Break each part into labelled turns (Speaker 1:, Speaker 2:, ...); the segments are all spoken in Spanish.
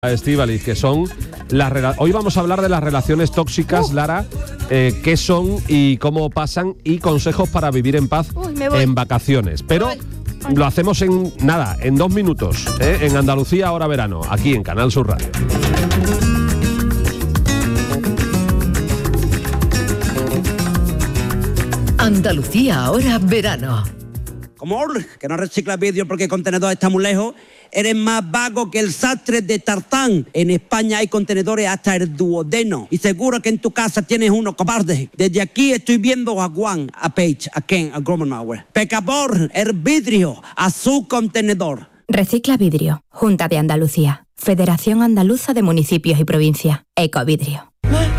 Speaker 1: Estíbaliz, que son hoy vamos a hablar de las relaciones tóxicas, Lara, qué son y cómo pasan, y consejos para vivir en paz en vacaciones. Pero lo hacemos en 2 minutos, en Andalucía ahora verano, aquí en Canal Sur Radio.
Speaker 2: Andalucía ahora verano.
Speaker 3: Como que no recicla vídeo porque el contenedor está muy lejos, eres más vago que el sastre de Tartán. En España hay contenedores hasta el duodeno. Y seguro que en tu casa tienes uno, cobarde. Desde aquí estoy viendo a Juan, a Paige, a Ken, a Gromenauer. Pecador, el vidrio, a su contenedor.
Speaker 4: Recicla vidrio. Junta de Andalucía. Federación Andaluza de Municipios y Provincias. Ecovidrio.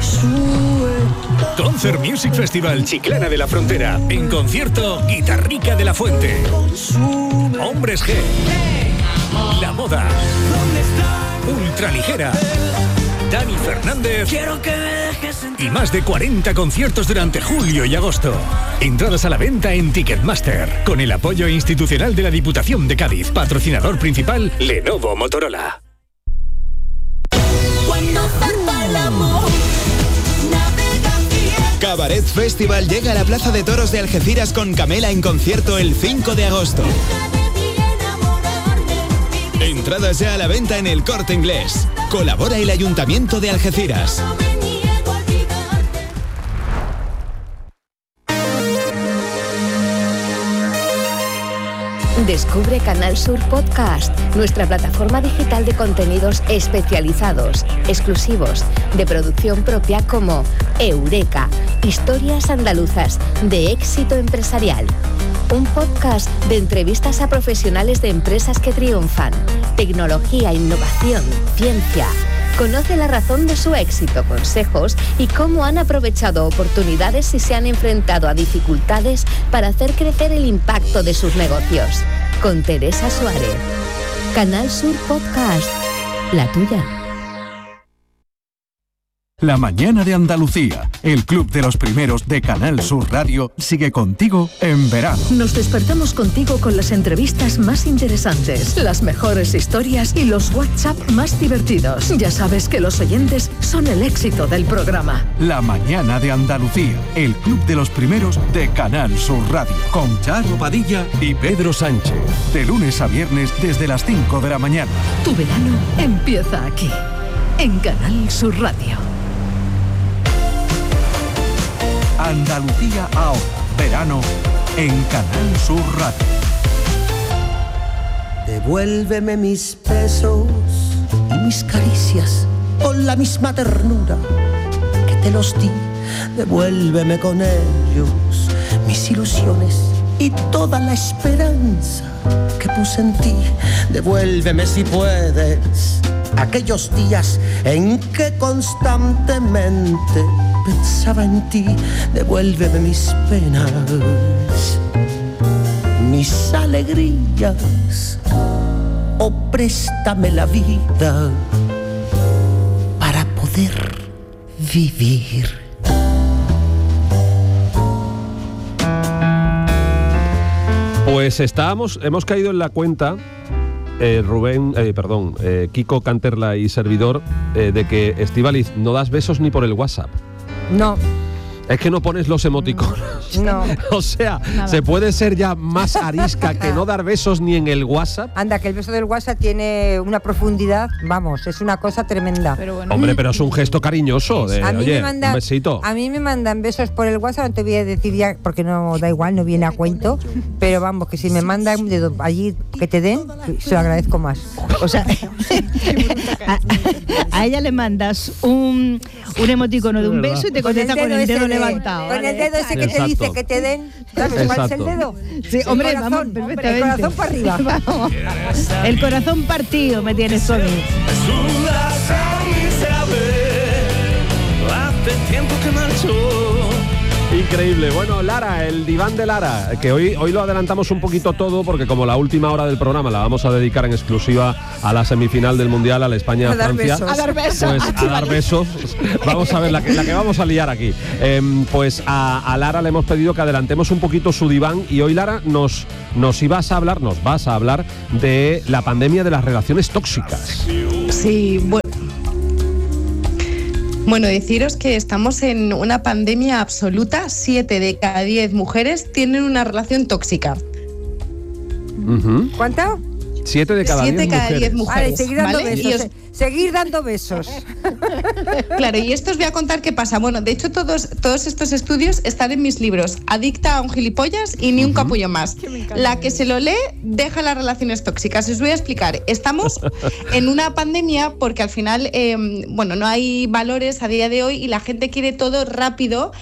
Speaker 5: Concert Music Festival Chiclana de la Frontera. En concierto, Guitarrica de la Fuente, Hombres G, La Moda, Ultraligera, Dani Fernández y más de 40 conciertos durante julio y agosto. Entradas a la venta en Ticketmaster, con el apoyo institucional de la Diputación de Cádiz. Patrocinador principal, Lenovo Motorola.
Speaker 6: Cabaret Festival llega a la Plaza de Toros de Algeciras con Camela en concierto el 5 de agosto. Entradas ya a la venta en El Corte Inglés. Colabora el Ayuntamiento de Algeciras.
Speaker 2: Descubre Canal Sur Podcast, nuestra plataforma digital de contenidos especializados, exclusivos, de producción propia, como Eureka, historias andaluzas de éxito empresarial. Un podcast de entrevistas a profesionales de empresas que triunfan, tecnología, innovación, ciencia. Conoce la razón de su éxito, consejos y cómo han aprovechado oportunidades y se han enfrentado a dificultades para hacer crecer el impacto de sus negocios. Con Teresa Suárez. Canal Sur Podcast. La tuya.
Speaker 7: La mañana de Andalucía, el club de los primeros de Canal Sur Radio, sigue contigo en verano.
Speaker 2: Nos despertamos contigo con las entrevistas más interesantes, las mejores historias y los WhatsApp más divertidos. Ya sabes que los oyentes son el éxito del programa.
Speaker 7: La mañana de Andalucía, el club de los primeros de Canal Sur Radio, con Charo Padilla y Pedro Sánchez. De lunes a viernes desde las 5 de la mañana.
Speaker 2: Tu verano empieza aquí, en Canal Sur Radio.
Speaker 7: Andalucía ahora, verano, en Canal Sur Radio.
Speaker 8: Devuélveme mis besos y mis caricias con la misma ternura que te los di. Devuélveme con ellos mis ilusiones y toda la esperanza que puse en ti. Devuélveme si puedes aquellos días en que constantemente pensaba en ti. Devuélveme mis penas, mis alegrías, o préstame la vida para poder vivir.
Speaker 1: Pues hemos caído en la cuenta, Kiko Canterla y servidor, de que, Estíbaliz, no das besos ni por el WhatsApp.
Speaker 9: No.
Speaker 1: Es que no pones los emoticonos.
Speaker 9: No.
Speaker 1: O sea, nada. Se puede ser ya más arisca que no dar besos ni en el WhatsApp.
Speaker 9: Anda, que el beso del WhatsApp tiene una profundidad, vamos, es una cosa tremenda.
Speaker 1: Pero bueno. Hombre, pero es un gesto cariñoso de, oye, un besito.
Speaker 9: A mí me mandan besos por el WhatsApp, no te voy a decir ya, porque no da igual, no viene a cuento, pero vamos, que si me mandan allí que te den, se lo agradezco más.
Speaker 10: O sea, a ella le mandas un emoticono de un beso y te contesta con el dedo levantado.
Speaker 9: Con el dedo ese que te dice que te den. ¿Sabes cuál es el dedo?
Speaker 10: Sí, hombre, vamos, perfectamente.
Speaker 9: El corazón para arriba.
Speaker 10: Vamos. El corazón partido me tienes a mí.
Speaker 1: Hace tiempo que marchó. Increíble. Bueno, Lara, el diván de Lara, que hoy lo adelantamos un poquito todo, porque como la última hora del programa la vamos a dedicar en exclusiva a la semifinal del Mundial, a la España-Francia.
Speaker 10: A dar besos.
Speaker 1: Pues a dar besos. Vamos a ver la que vamos a liar aquí. Pues a Lara le hemos pedido que adelantemos un poquito su diván, y hoy, Lara, nos vas a hablar de la pandemia de las relaciones tóxicas.
Speaker 11: Sí, bueno, deciros que estamos en una pandemia absoluta. 7 de cada 10 mujeres tienen una relación tóxica.
Speaker 9: ¿Cuánto?
Speaker 1: 7 de cada 10 mujeres.
Speaker 9: Vale, seguir dando besos. Seguir dando besos.
Speaker 11: Claro, y esto os voy a contar qué pasa. Bueno, de hecho, todos estos estudios están en mis libros. Adicta a un gilipollas y ni un capullo más. La que se lo lee deja las relaciones tóxicas. Os voy a explicar. Estamos en una pandemia porque al final, no hay valores a día de hoy y la gente quiere todo rápido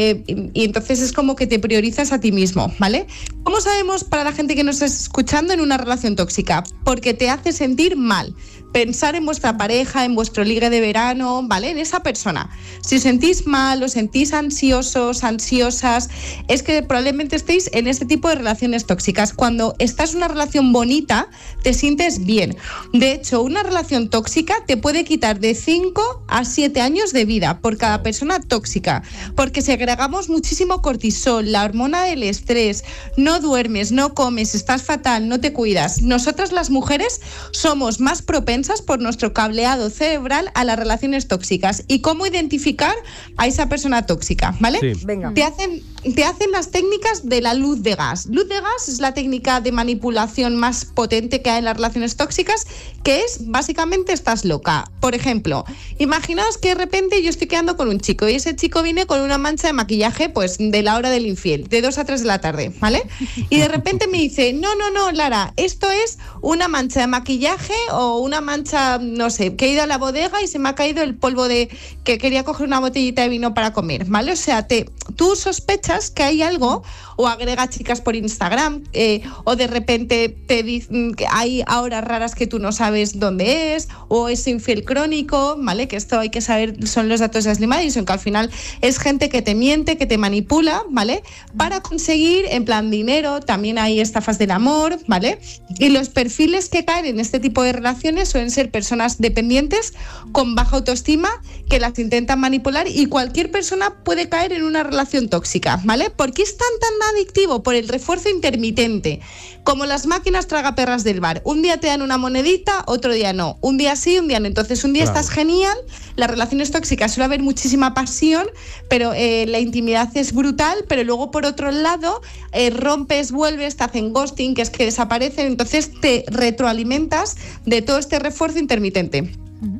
Speaker 11: y entonces es como que te priorizas a ti mismo, ¿vale? ¿Cómo sabemos para la gente que nos está escuchando en una relación tóxica? Porque te hace sentir mal. Pensar en vuestra pareja, en vuestro ligue de verano, ¿vale? En esa persona. Si os sentís mal, os sentís ansiosos, ansiosas, es que probablemente estéis en este tipo de relaciones tóxicas. Cuando estás en una relación bonita, te sientes bien. De hecho, una relación tóxica te puede quitar de 5 a 7 años de vida por cada persona tóxica, porque segregamos muchísimo cortisol, la hormona del estrés, no duermes, no comes, estás fatal, no te cuidas. Nosotras las mujeres somos más propensas por nuestro cableado cerebral a las relaciones tóxicas. ¿Y cómo identificar a esa persona tóxica? ¿Vale?
Speaker 9: Sí. Venga.
Speaker 11: Te hacen las técnicas de la luz de gas. Luz de gas es la técnica de manipulación más potente que hay en las relaciones tóxicas, que es básicamente estás loca. Por ejemplo, imaginaos que de repente yo estoy quedando con un chico y ese chico viene con una mancha de maquillaje pues de la hora del infiel, de 2 a 3 de la tarde, ¿vale? Y de repente me dice, no, Lara, esto es una mancha de maquillaje o una mancha, no sé, que he ido a la bodega y se me ha caído el polvo de que quería coger una botellita de vino para comer, ¿vale? O sea, tú sospechas que hay algo, o agrega chicas por Instagram, o de repente te dicen que hay horas raras que tú no sabes dónde es, o es infiel crónico, ¿vale? Que esto hay que saber, son los datos de Ashley Madison, que al final es gente que te miente, que te manipula, ¿vale? Para conseguir, en plan, dinero. También hay estafas del amor, ¿vale? Y los perfiles que caen en este tipo de relaciones suelen ser personas dependientes con baja autoestima que las intentan manipular, y cualquier persona puede caer en una relación tóxica, ¿vale? ¿Por qué es tan adictivo? Por el refuerzo intermitente, como las máquinas tragaperras del bar. Un día te dan una monedita, otro día no. Un día sí, un día no. Entonces un día estás genial, las relaciones tóxicas suele haber muchísima pasión, pero la intimidad es brutal, pero luego por otro lado rompes, vuelves, te hacen ghosting, que es que desaparecen, entonces te retroalimentas de todo este refuerzo intermitente.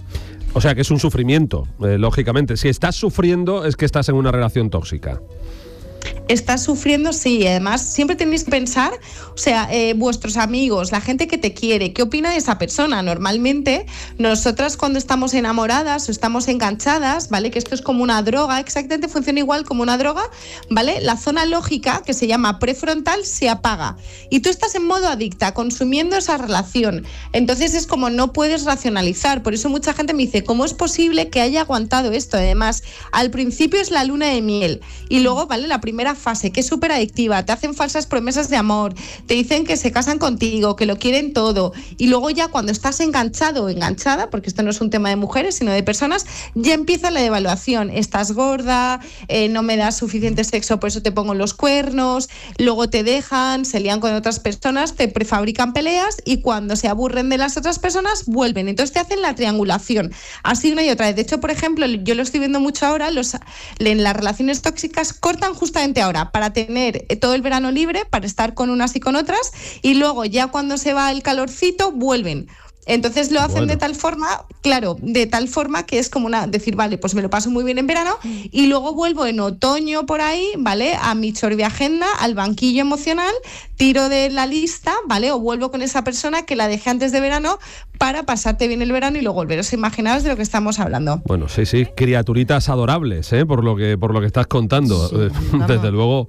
Speaker 1: O sea que es un sufrimiento, lógicamente. Si estás sufriendo es que estás en una relación tóxica.
Speaker 11: Estás sufriendo, sí, además siempre tenéis que pensar, o sea, vuestros amigos, la gente que te quiere, ¿qué opina de esa persona? Normalmente nosotras cuando estamos enamoradas o estamos enganchadas, ¿vale? Que esto es como una droga, exactamente funciona igual como una droga, ¿vale? La zona lógica, que se llama prefrontal, se apaga y tú estás en modo adicta, consumiendo esa relación. Entonces es como no puedes racionalizar, por eso mucha gente me dice, ¿cómo es posible que haya aguantado esto? Además, al principio es la luna de miel y luego, ¿vale? La primera fase, que es súper adictiva, te hacen falsas promesas de amor, te dicen que se casan contigo, que lo quieren todo, y luego ya cuando estás enganchado o enganchada, porque esto no es un tema de mujeres sino de personas, ya empieza la devaluación, estás gorda, no me das suficiente sexo, por eso te pongo los cuernos, luego te dejan, se lían con otras personas, te prefabrican peleas y cuando se aburren de las otras personas vuelven, entonces te hacen la triangulación, así una y otra vez. De hecho, por ejemplo, yo lo estoy viendo mucho ahora, en las relaciones tóxicas cortan justamente ahora para tener todo el verano libre, para estar con unas y con otras, y luego ya cuando se va el calorcito vuelven. Entonces lo hacen de tal forma, claro, de tal forma que es como decir, vale, pues me lo paso muy bien en verano y luego vuelvo en otoño por ahí, ¿vale? A mi chorbiagenda, al banquillo emocional, tiro de la lista, ¿vale? O vuelvo con esa persona que la dejé antes de verano para pasarte bien el verano y luego volver. ¿Os imagináis de lo que estamos hablando?
Speaker 1: Bueno, sí, criaturitas adorables, por lo que estás contando. Sí, desde luego,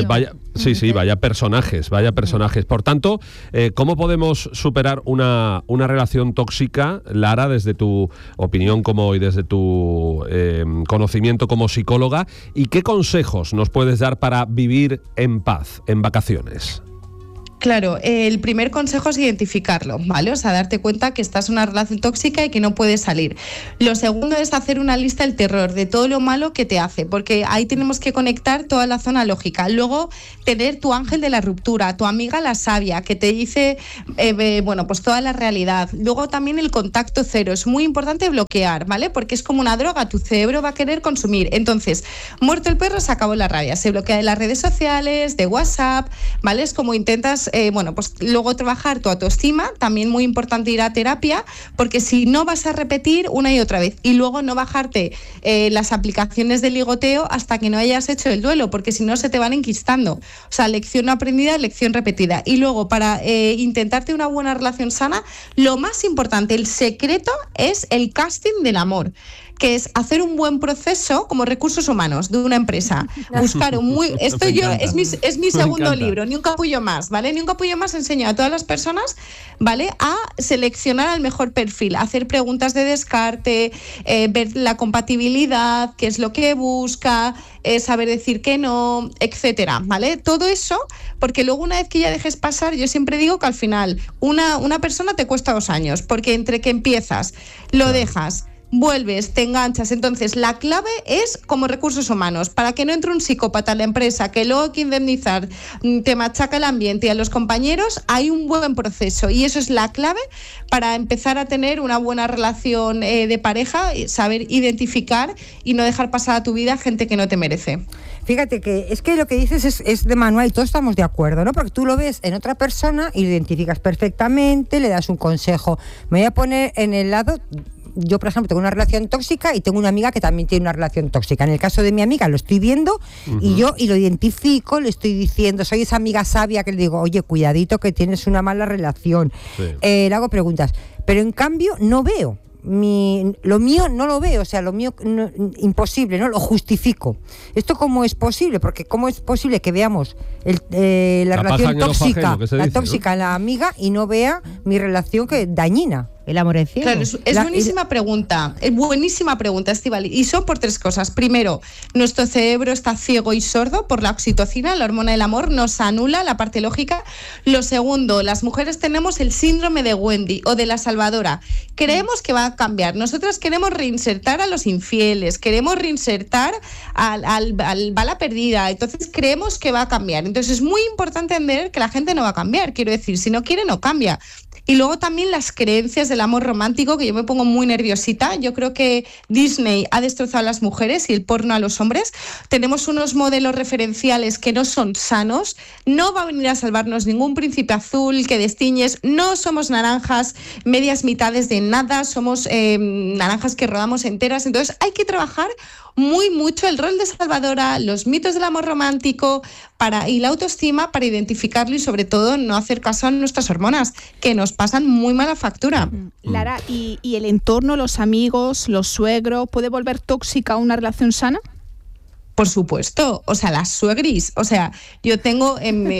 Speaker 1: vaya personajes. Por tanto, ¿cómo podemos superar una relación tóxica, Lara, desde tu opinión y desde tu conocimiento como psicóloga? ¿Y qué consejos nos puedes dar para vivir en paz en vacaciones?
Speaker 11: Claro, el primer consejo es identificarlo, ¿vale? O sea, darte cuenta que estás en una relación tóxica y que no puedes salir. Lo segundo es hacer una lista del terror, de todo lo malo que te hace, porque ahí tenemos que conectar toda la zona lógica. Luego, tener tu ángel de la ruptura, tu amiga la sabia, que te dice, pues toda la realidad. Luego también el contacto cero. Es muy importante bloquear, ¿vale? Porque es como una droga, tu cerebro va a querer consumir. Entonces, muerto el perro, se acabó la rabia. Se bloquea de las redes sociales, de WhatsApp, ¿vale? Es como intentas pues luego trabajar tu autoestima, también muy importante ir a terapia, porque si no vas a repetir una y otra vez, y luego no bajarte las aplicaciones de ligoteo hasta que no hayas hecho el duelo, porque si no se te van enquistando. O sea, lección no aprendida, lección repetida. Y luego, para intentarte una buena relación sana, lo más importante, el secreto es el casting del amor, que es hacer un buen proceso como recursos humanos de una empresa. Buscar un muy... Esto yo es mi segundo libro, Ni un capullo más, ¿vale? Ni un capullo más enseño a todas las personas, ¿vale? A seleccionar al mejor perfil, hacer preguntas de descarte, ver la compatibilidad, qué es lo que busca, saber decir que no, etcétera, ¿vale? Todo eso, porque luego una vez que ya dejes pasar, yo siempre digo que al final una persona te cuesta 2 años, porque entre que empiezas, lo dejas, vuelves, te enganchas. Entonces, la clave es como recursos humanos, para que no entre un psicópata a la empresa, que luego hay que indemnizar, te machaca el ambiente y a los compañeros, hay un buen proceso, y eso es la clave para empezar a tener una buena relación de pareja, saber identificar y no dejar pasar a tu vida gente que no te merece.
Speaker 9: Fíjate que es que lo que dices es de manual y todos estamos de acuerdo, ¿no? Porque tú lo ves en otra persona y lo identificas perfectamente, le das un consejo. Me voy a poner en el lado... Yo, por ejemplo, tengo una relación tóxica y tengo una amiga que también tiene una relación tóxica. En el caso de mi amiga lo estoy viendo y lo identifico, le estoy diciendo, soy esa amiga sabia que le digo, oye, cuidadito que tienes una mala relación. Sí. Le hago preguntas, pero en cambio no veo. Lo mío no lo veo, o sea, lo mío no, imposible, ¿no? Lo justifico. ¿Esto cómo es posible? Porque ¿cómo es posible que veamos la relación tóxica en la amiga y no vea mi relación que dañina?
Speaker 10: El amor en ciego.
Speaker 11: Claro, es buenísima pregunta. Es buenísima pregunta, Estíbaliz. Y son por 3 cosas. Primero, nuestro cerebro está ciego y sordo por la oxitocina, la hormona del amor, nos anula la parte lógica. Lo segundo, las mujeres tenemos el síndrome de Wendy o de la salvadora. Creemos que va a cambiar. Nosotras queremos reinsertar a los infieles, queremos reinsertar al bala perdida. Entonces creemos que va a cambiar. Entonces es muy importante entender que la gente no va a cambiar. Quiero decir, si no quiere, no cambia. Y luego también las creencias del amor romántico, que yo me pongo muy nerviosita. Yo creo que Disney ha destrozado a las mujeres y el porno a los hombres. Tenemos unos modelos referenciales que no son sanos. No va a venir a salvarnos ningún príncipe azul que destiñes. No somos naranjas medias mitades de nada. Somos naranjas que rodamos enteras. Entonces hay que trabajar muy mucho el rol de salvadora, los mitos del amor romántico y la autoestima para identificarlo y sobre todo no hacer caso a nuestras hormonas, que nos pasan muy mala factura.
Speaker 12: Lara, ¿y el entorno, los amigos, los suegros, puede volver tóxica una relación sana?
Speaker 11: Por supuesto, o sea, las suegris, o sea, yo tengo,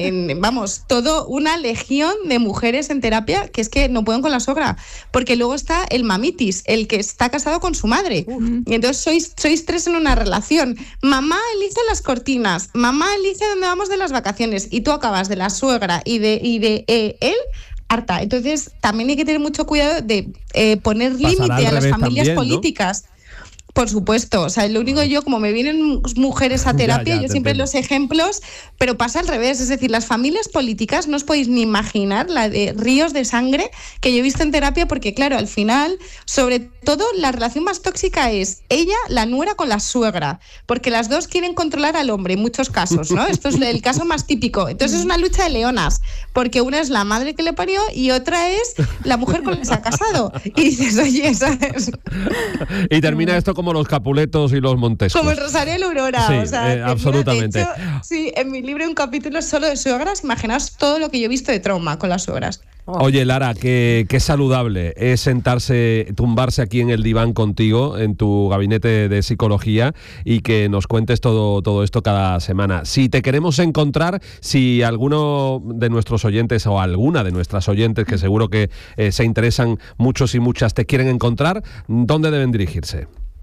Speaker 11: todo una legión de mujeres en terapia que es que no pueden con la suegra, porque luego está el mamitis, el que está casado con su madre, y entonces sois 3 en una relación. Mamá elige las cortinas, mamá elige dónde vamos de las vacaciones, y tú acabas de la suegra y de él harta. Entonces también hay que tener mucho cuidado de poner límite a las familias también, políticas, ¿no? Por supuesto, o sea, lo único yo, como me vienen mujeres a terapia, yo siempre los ejemplos, pero pasa al revés, es decir, las familias políticas no os podéis ni imaginar la de ríos de sangre que yo he visto en terapia, porque claro, al final, sobre todo, la relación más tóxica es ella, la nuera con la suegra, porque las dos quieren controlar al hombre en muchos casos, ¿no? Esto es el caso más típico. Entonces es una lucha de leonas, porque una es la madre que le parió y otra es la mujer con la que se ha casado. Y dices, oye, ¿sabes?
Speaker 1: Y termina esto como los Capuletos y los Montescos.
Speaker 11: Como el Rosario y la Aurora.
Speaker 1: Sí,
Speaker 11: o sea,
Speaker 1: absolutamente.
Speaker 11: De hecho, sí, en mi libro hay un capítulo solo de suegras. Imaginaos todo lo que yo he visto de trauma con las suegras.
Speaker 1: Oye, Lara, qué saludable es tumbarse aquí en el diván contigo, en tu gabinete de psicología, y que nos cuentes todo esto cada semana. Si te queremos encontrar, si alguno de nuestros oyentes o alguna de nuestras oyentes, que seguro que se interesan muchos y muchas, te quieren encontrar, ¿dónde deben dirigirse?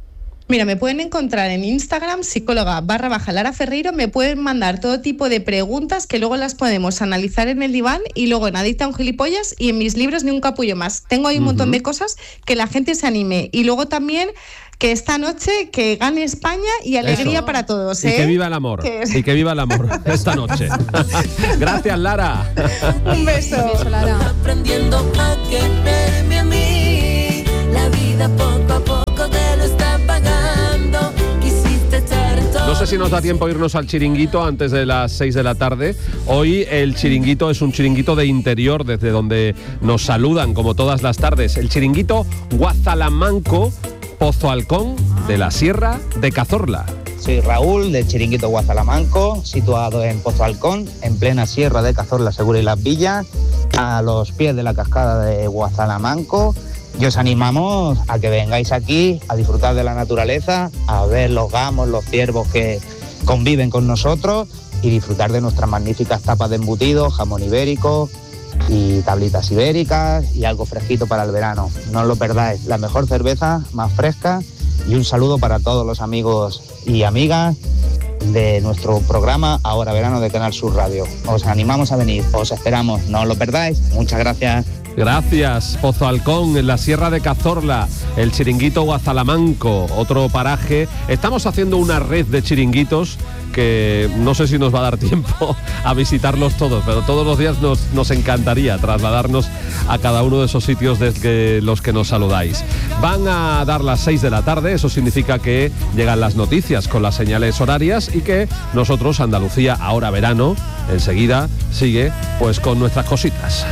Speaker 11: Mira, me pueden encontrar en Instagram, psicóloga_Lara Ferreiro, me pueden mandar todo tipo de preguntas que luego las podemos analizar en el diván y luego en Adicta a un gilipollas y en mis libros Ni un capullo más. Tengo ahí un montón de cosas que la gente se anime. Y luego también que esta noche que gane España y alegría para todos.
Speaker 1: Y que viva el amor. Y que viva el amor esta noche. Gracias, Lara.
Speaker 11: Un beso.
Speaker 10: Un beso, Lara.
Speaker 13: Aprendiendo a quererme a mí. La vida poco a poco te lo está pagando. Quisiste estar en todo.
Speaker 1: No sé si nos da tiempo irnos al chiringuito antes de las 6 de la tarde. Hoy el chiringuito es un chiringuito de interior, desde donde nos saludan como todas las tardes. El chiringuito Guazalamanco, Pozo Alcón, de la Sierra de Cazorla.
Speaker 14: Soy Raúl, del chiringuito Guazalamanco, situado en Pozo Alcón, en plena Sierra de Cazorla, Segura y Las Villas, a los pies de la cascada de Guazalamanco. Y os animamos a que vengáis aquí a disfrutar de la naturaleza, a ver los gamos, los ciervos que conviven con nosotros y disfrutar de nuestras magníficas tapas de embutido, jamón ibérico y tablitas ibéricas y algo fresquito para el verano. No os lo perdáis, la mejor cerveza, más fresca, y un saludo para todos los amigos y amigas de nuestro programa Ahora Verano de Canal Sur Radio. Os animamos a venir, os esperamos, no os lo perdáis. Muchas gracias.
Speaker 1: Gracias, Pozo Alcón, en la Sierra de Cazorla, el chiringuito Guazalamanco, otro paraje. Estamos haciendo una red de chiringuitos que no sé si nos va a dar tiempo a visitarlos todos, pero todos los días nos encantaría trasladarnos a cada uno de esos sitios desde los que nos saludáis. Van a dar las 6 de la tarde, eso significa que llegan las noticias con las señales horarias y que nosotros, Andalucía Ahora Verano, enseguida sigue pues con nuestras cositas.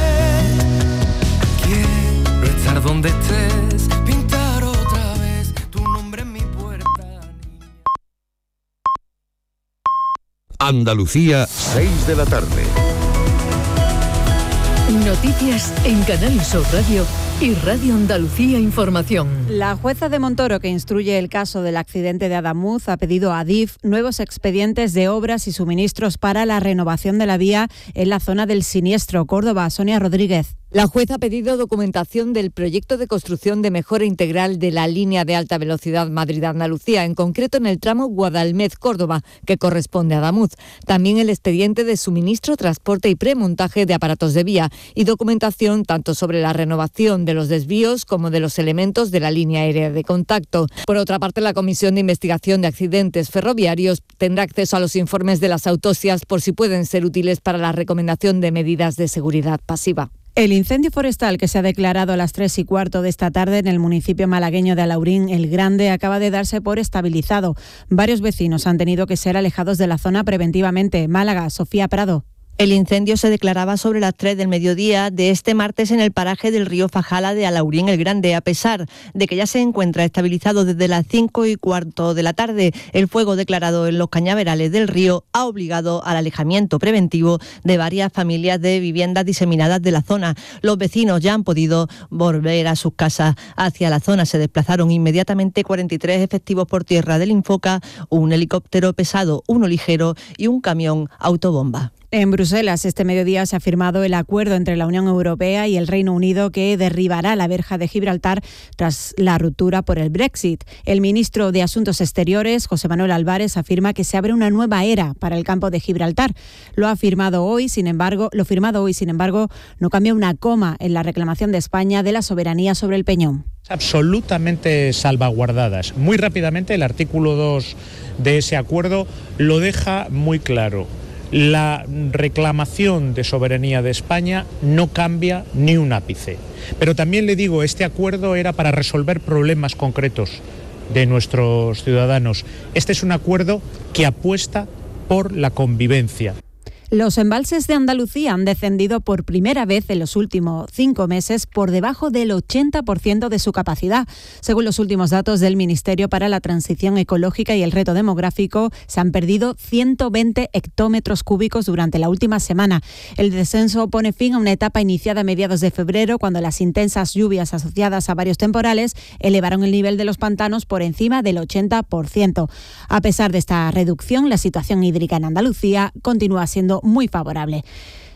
Speaker 13: Quiero estar donde estés, pintar otra vez tu nombre en mi puerta.
Speaker 7: Andalucía, 6 de la tarde.
Speaker 2: Noticias en Canal Sur Radio y Radio Andalucía Información.
Speaker 15: La jueza de Montoro, que instruye el caso del accidente de Adamuz, ha pedido a Adif nuevos expedientes de obras y suministros para la renovación de la vía en la zona del siniestro. Córdoba, Sonia Rodríguez.
Speaker 16: La juez ha pedido documentación del proyecto de construcción de mejora integral de la línea de alta velocidad Madrid-Andalucía, en concreto en el tramo Guadalmedz-Córdoba, que corresponde a Adamuz. También el expediente de suministro, transporte y premontaje de aparatos de vía y documentación tanto sobre la renovación de los desvíos como de los elementos de la línea aérea de contacto. Por otra parte, la Comisión de Investigación de Accidentes Ferroviarios tendrá acceso a los informes de las autopsias por si pueden ser útiles para la recomendación de medidas de seguridad pasiva.
Speaker 15: El incendio forestal que se ha declarado a las 3:15 de esta tarde en el municipio malagueño de Alaurín el Grande acaba de darse por estabilizado. Varios vecinos han tenido que ser alejados de la zona preventivamente. Málaga, Sofía Prado.
Speaker 17: El incendio se declaraba sobre las 3 del mediodía de este martes en el paraje del río Fajala de Alaurín el Grande, a pesar de que ya se encuentra estabilizado desde las 5:15 de la tarde. El fuego declarado en los cañaverales del río ha obligado al alejamiento preventivo de varias familias de viviendas diseminadas de la zona. Los vecinos ya han podido volver a sus casas. Hacia la zona se desplazaron inmediatamente 43 efectivos por tierra del Infoca, un helicóptero pesado, uno ligero y un camión autobomba.
Speaker 15: En Bruselas, este mediodía se ha firmado el acuerdo entre la Unión Europea y el Reino Unido que derribará la verja de Gibraltar tras la ruptura por el Brexit. El ministro de Asuntos Exteriores, José Manuel Álvarez, afirma que se abre una nueva era para el campo de Gibraltar. Lo firmado hoy, sin embargo, no cambia una coma en la reclamación de España de la soberanía sobre el Peñón.
Speaker 18: Absolutamente salvaguardadas. Muy rápidamente, el artículo 2 de ese acuerdo lo deja muy claro. La reclamación de soberanía de España no cambia ni un ápice. Pero también le digo, este acuerdo era para resolver problemas concretos de nuestros ciudadanos. Este es un acuerdo que apuesta por la convivencia.
Speaker 15: Los embalses de Andalucía han descendido por primera vez en los últimos 5 meses por debajo del 80% de su capacidad. Según los últimos datos del Ministerio para la Transición Ecológica y el Reto Demográfico, se han perdido 120 hectómetros cúbicos durante la última semana. El descenso pone fin a una etapa iniciada a mediados de febrero, cuando las intensas lluvias asociadas a varios temporales elevaron el nivel de los pantanos por encima del 80%. A pesar de esta reducción, la situación hídrica en Andalucía continúa siendo muy favorable.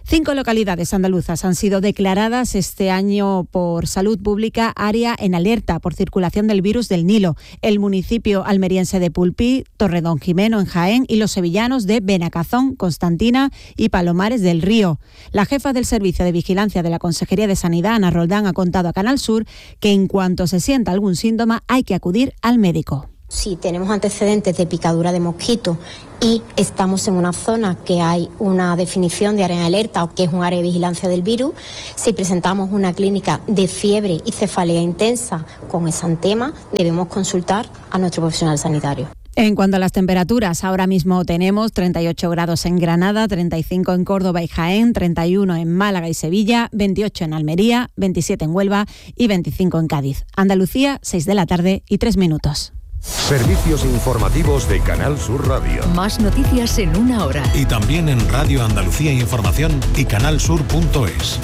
Speaker 15: 5 localidades andaluzas han sido declaradas este año por Salud Pública área en alerta por circulación del virus del Nilo. El municipio almeriense de Pulpí, Torredonjimeno en Jaén y los sevillanos de Benacazón, Constantina y Palomares del Río. La jefa del Servicio de Vigilancia de la Consejería de Sanidad, Ana Roldán, ha contado a Canal Sur que en cuanto se sienta algún síntoma hay que acudir al médico.
Speaker 19: Si tenemos antecedentes de picadura de mosquito y estamos en una zona que hay una definición de área de alerta o que es un área de vigilancia del virus, si presentamos una clínica de fiebre y cefalea intensa con exantema, debemos consultar a nuestro profesional sanitario.
Speaker 15: En cuanto a las temperaturas, ahora mismo tenemos 38 grados en Granada, 35 en Córdoba y Jaén, 31 en Málaga y Sevilla, 28 en Almería, 27 en Huelva y 25 en Cádiz. Andalucía, 6 de la tarde y 3 minutos.
Speaker 20: Servicios informativos de Canal Sur Radio.
Speaker 21: Más noticias en una hora.
Speaker 20: Y también en Radio Andalucía Información y canalsur.es.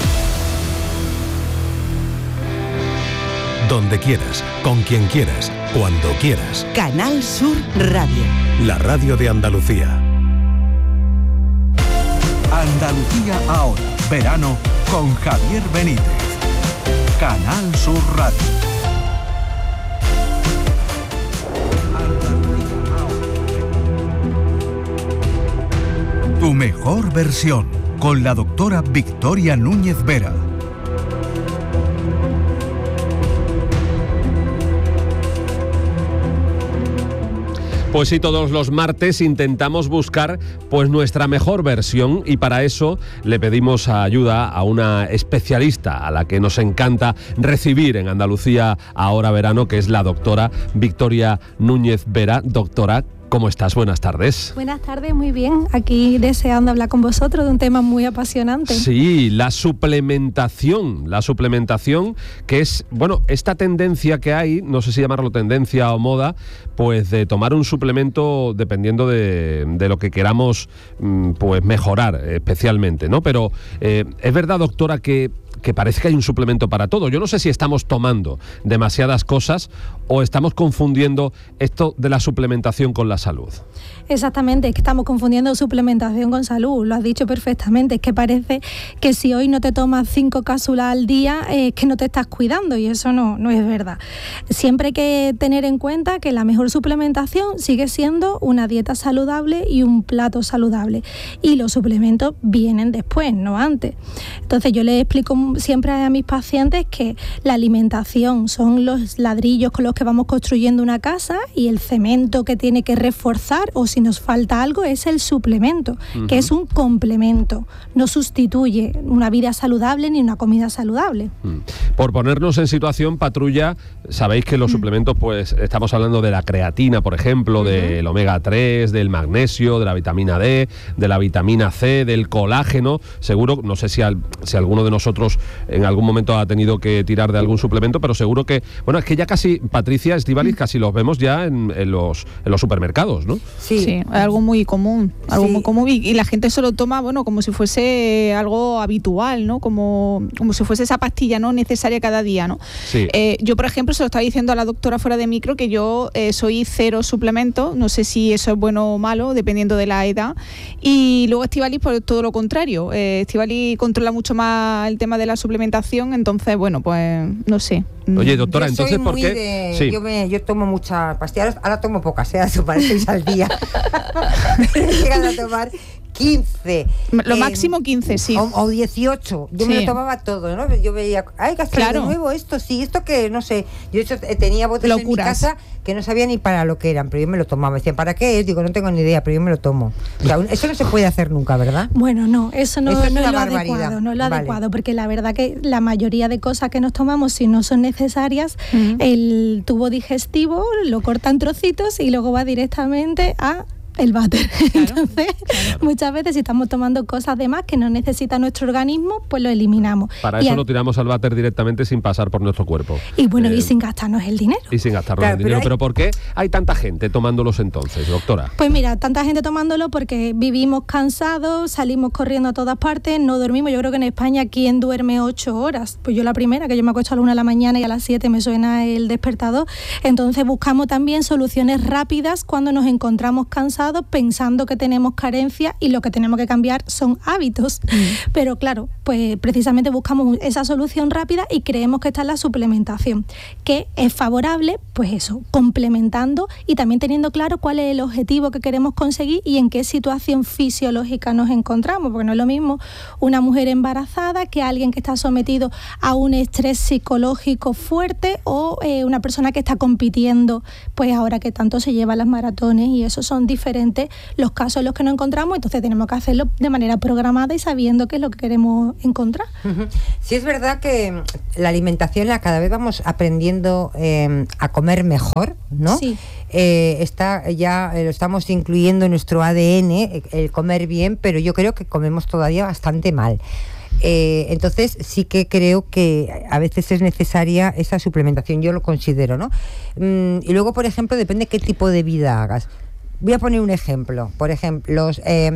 Speaker 20: Donde quieras, con quien quieras, cuando quieras.
Speaker 21: Canal Sur Radio.
Speaker 20: La radio de Andalucía.
Speaker 7: Andalucía ahora. Verano con Javier Benítez. Canal Sur Radio. Tu mejor versión, con la doctora Victoria Núñez Vera.
Speaker 1: Pues sí, todos los martes intentamos buscar pues nuestra mejor versión y para eso le pedimos ayuda a una especialista a la que nos encanta recibir en Andalucía ahora verano, que es la doctora Victoria Núñez Vera. Doctora, ¿cómo estás? Buenas tardes.
Speaker 22: Buenas tardes, muy bien. Aquí deseando hablar con vosotros de un tema muy apasionante.
Speaker 1: Sí, la suplementación que es, bueno, esta tendencia que hay, no sé si llamarlo tendencia o moda, pues de tomar un suplemento dependiendo de lo que queramos pues mejorar especialmente, ¿no? Pero es verdad, doctora, que parece que hay un suplemento para todo. Yo no sé si estamos tomando demasiadas cosas o estamos confundiendo esto de la suplementación con la salud.
Speaker 22: Exactamente, es que estamos confundiendo suplementación con salud, lo has dicho perfectamente, es que parece que si hoy no te tomas 5 cápsulas al día es que no te estás cuidando y eso no es verdad. Siempre hay que tener en cuenta que la mejor suplementación sigue siendo una dieta saludable y un plato saludable y los suplementos vienen después, no antes. Entonces yo les explico siempre a mis pacientes que la alimentación son los ladrillos con los que vamos construyendo una casa y el cemento que tiene que reforzar o si nos falta algo es el suplemento, que es un complemento, no sustituye una vida saludable ni una comida saludable.
Speaker 1: Por ponernos en situación, Patrulla, sabéis que los suplementos, pues estamos hablando de la creatina, por ejemplo, del omega 3, del magnesio, de la vitamina D, de la vitamina C, del colágeno. Seguro, no sé si alguno de nosotros en algún momento ha tenido que tirar de algún suplemento, pero seguro que, bueno, es que ya casi, Patricia, Estíbaliz, casi los vemos ya en los supermercados, ¿no?
Speaker 12: Sí, es algo muy común, muy común y la gente se lo toma, bueno, como si fuese algo habitual, ¿no? Como si fuese esa pastilla no necesaria cada día, ¿no?
Speaker 1: Sí.
Speaker 12: Yo, por ejemplo, se lo estaba diciendo a la doctora fuera de micro que yo soy 0 suplemento, no sé si eso es bueno o malo, dependiendo de la edad, y luego Estíbaliz, por todo lo contrario, Estíbaliz controla mucho más el tema de la suplementación, entonces, bueno, pues, no sé.
Speaker 1: Oye, doctora, entonces, ¿por qué? Sí.
Speaker 9: Yo tomo muchas pastillas, ahora tomo pocas, parece 6 al día. He llegado a tomar 15.
Speaker 12: Lo máximo 15, sí.
Speaker 9: O 18. Yo me lo tomaba todo, ¿no? Yo veía, ay, gastar de nuevo esto, sí, esto que, no sé. Yo de hecho tenía botes en mi casa que no sabía ni para lo que eran, pero yo me lo tomaba. Me decían, ¿para qué es? Digo, no tengo ni idea, pero yo me lo tomo. O sea, eso no se puede hacer nunca, ¿verdad?
Speaker 22: Bueno, no, eso no es lo
Speaker 9: barbaridad.
Speaker 22: adecuado, no es lo adecuado, porque la verdad que la mayoría de cosas que nos tomamos, si no son necesarias, el tubo digestivo lo corta en trocitos y luego va directamente a el váter. Entonces, muchas veces si estamos tomando cosas de más que no necesita nuestro organismo, pues lo eliminamos.
Speaker 1: Para eso lo tiramos al váter directamente sin pasar por nuestro cuerpo.
Speaker 22: Y bueno, y sin gastarnos el dinero.
Speaker 1: Y sin gastarnos el dinero. Pero ¿por qué hay tanta gente tomándolos entonces, doctora?
Speaker 22: Pues mira, tanta gente tomándolo porque vivimos cansados, salimos corriendo a todas partes, no dormimos. Yo creo que en España, ¿quién duerme 8 horas? Pues yo la primera, que yo me acuesto a la 1 de la mañana y a las 7 me suena el despertador. Entonces buscamos también soluciones rápidas cuando nos encontramos cansados pasado pensando que tenemos carencia y lo que tenemos que cambiar son hábitos. Pero claro, pues precisamente buscamos esa solución rápida y creemos que está en la suplementación, que es favorable, pues eso, complementando y también teniendo claro cuál es el objetivo que queremos conseguir y en qué situación fisiológica nos encontramos, porque no es lo mismo una mujer embarazada que alguien que está sometido a un estrés psicológico fuerte o una persona que está compitiendo, pues ahora que tanto se lleva las maratones, y eso son diferentes los casos en los que nos encontramos, entonces tenemos que hacerlo de manera programada y sabiendo qué es lo que queremos encontrar.
Speaker 9: Sí, es verdad que la alimentación cada vez vamos aprendiendo a comer mejor, ¿no?
Speaker 22: Sí.
Speaker 9: Ya lo estamos incluyendo en nuestro ADN, el comer bien, pero yo creo que comemos todavía bastante mal. Entonces sí que creo que a veces es necesaria esa suplementación, yo lo considero, ¿no? Y luego, por ejemplo, depende qué tipo de vida hagas. Voy a poner un ejemplo. Por ejemplo,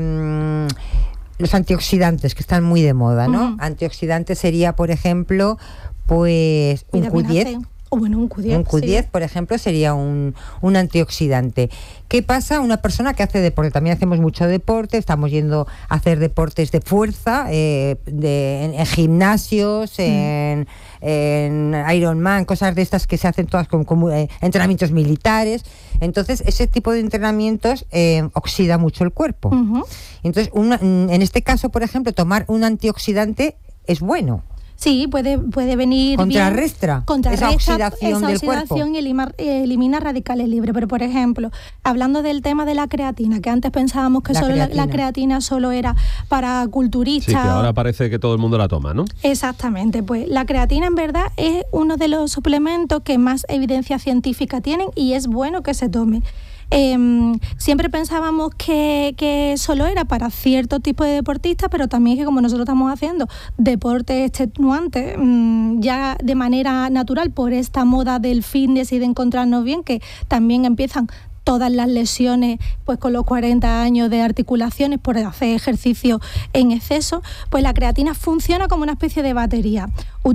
Speaker 9: los antioxidantes, que están muy de moda, ¿no? Antioxidantes sería, por ejemplo, pues un Q10.
Speaker 22: Bueno, un Q10.
Speaker 9: Un Q10,
Speaker 22: sí.
Speaker 9: Por ejemplo, sería un antioxidante. ¿Qué pasa? Una persona que hace deporte, también hacemos mucho deporte, estamos yendo a hacer deportes de fuerza, en gimnasios, en Ironman, cosas de estas que se hacen todas como entrenamientos militares. Entonces, ese tipo de entrenamientos oxida mucho el cuerpo. Entonces, en este caso, por ejemplo, tomar un antioxidante es bueno.
Speaker 22: Sí, puede venir
Speaker 9: contrarresta esa oxidación del cuerpo.
Speaker 22: Elimina radicales libres. Pero, por ejemplo, hablando del tema de la creatina, que antes pensábamos que la creatina solo era para culturistas.
Speaker 1: Sí, que ahora parece que todo el mundo la toma, ¿no?
Speaker 22: Exactamente. Pues la creatina, en verdad, es uno de los suplementos que más evidencia científica tienen y es bueno que se tome. Siempre pensábamos que solo era para cierto tipo de deportistas, pero también que como nosotros estamos haciendo deportes extenuantes ya de manera natural por esta moda del fitness y de encontrarnos bien, que también empiezan todas las lesiones pues con los 40 años de articulaciones por hacer ejercicio en exceso, pues la creatina funciona como una especie de batería.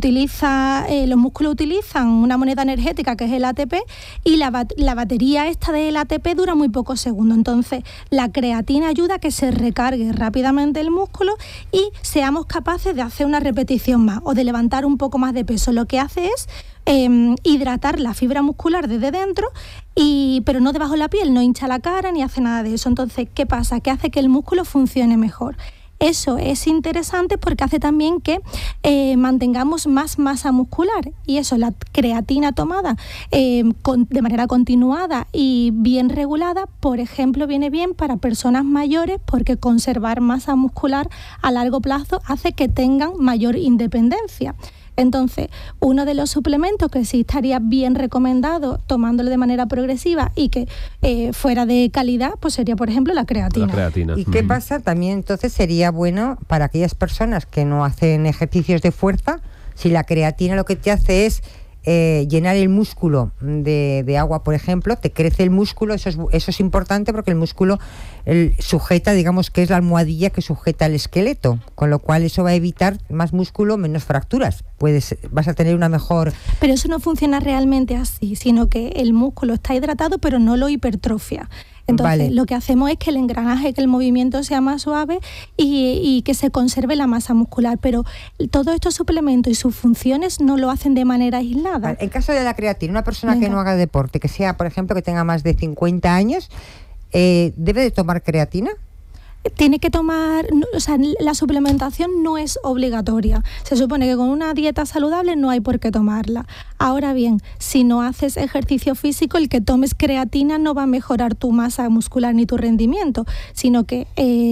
Speaker 22: Los músculos utilizan una moneda energética que es el ATP y la batería esta del ATP dura muy pocos segundos. Entonces la creatina ayuda a que se recargue rápidamente el músculo y seamos capaces de hacer una repetición más o de levantar un poco más de peso. Lo que hace es hidratar la fibra muscular desde dentro, pero no debajo de la piel, no hincha la cara ni hace nada de eso. Entonces, ¿qué pasa? Que hace que el músculo funcione mejor. Eso es interesante porque hace también que mantengamos más masa muscular, y eso, la creatina tomada de manera continuada y bien regulada, por ejemplo, viene bien para personas mayores porque conservar masa muscular a largo plazo hace que tengan mayor independencia. Entonces, uno de los suplementos que sí estaría bien recomendado tomándolo de manera progresiva y que fuera de calidad, pues sería, por ejemplo, la creatina.
Speaker 9: ¿Y qué pasa? También entonces sería bueno para aquellas personas que no hacen ejercicios de fuerza, si la creatina lo que te hace es llenar el músculo de agua, por ejemplo, te crece el músculo, eso es importante porque el músculo sujeta, digamos que es la almohadilla que sujeta el esqueleto, con lo cual eso va a evitar más músculo, menos fracturas, vas a tener una mejor...
Speaker 22: Pero eso no funciona realmente así, sino que el músculo está hidratado pero no lo hipertrofia. Entonces, lo que hacemos es que el engranaje, que el movimiento sea más suave y que se conserve la masa muscular. Pero todos estos suplementos y sus funciones no lo hacen de manera aislada.
Speaker 9: En caso de la creatina, una persona que no haga deporte, que sea, por ejemplo, que tenga más de 50 años, ¿debe de tomar creatina?
Speaker 22: Tiene que tomar, o sea, la suplementación no es obligatoria. Se supone que con una dieta saludable no hay por qué tomarla. Ahora bien, si no haces ejercicio físico, el que tomes creatina no va a mejorar tu masa muscular ni tu rendimiento, sino que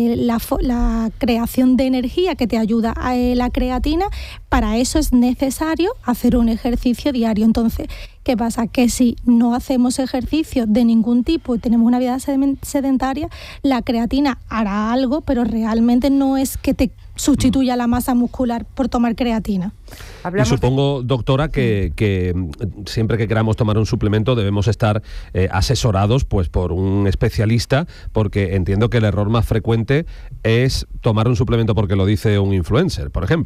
Speaker 22: la creación de energía que te ayuda a la creatina, para eso es necesario hacer un ejercicio diario. Entonces, ¿qué pasa? Que si no hacemos ejercicio de ningún tipo y tenemos una vida sedentaria, la creatina hará algo, pero realmente no es que te sustituya la masa muscular por tomar creatina.
Speaker 1: Y supongo, doctora, que siempre que queramos tomar un suplemento debemos estar asesorados pues por un especialista, porque entiendo que el error más frecuente es tomar un suplemento porque lo dice un influencer, por ejemplo.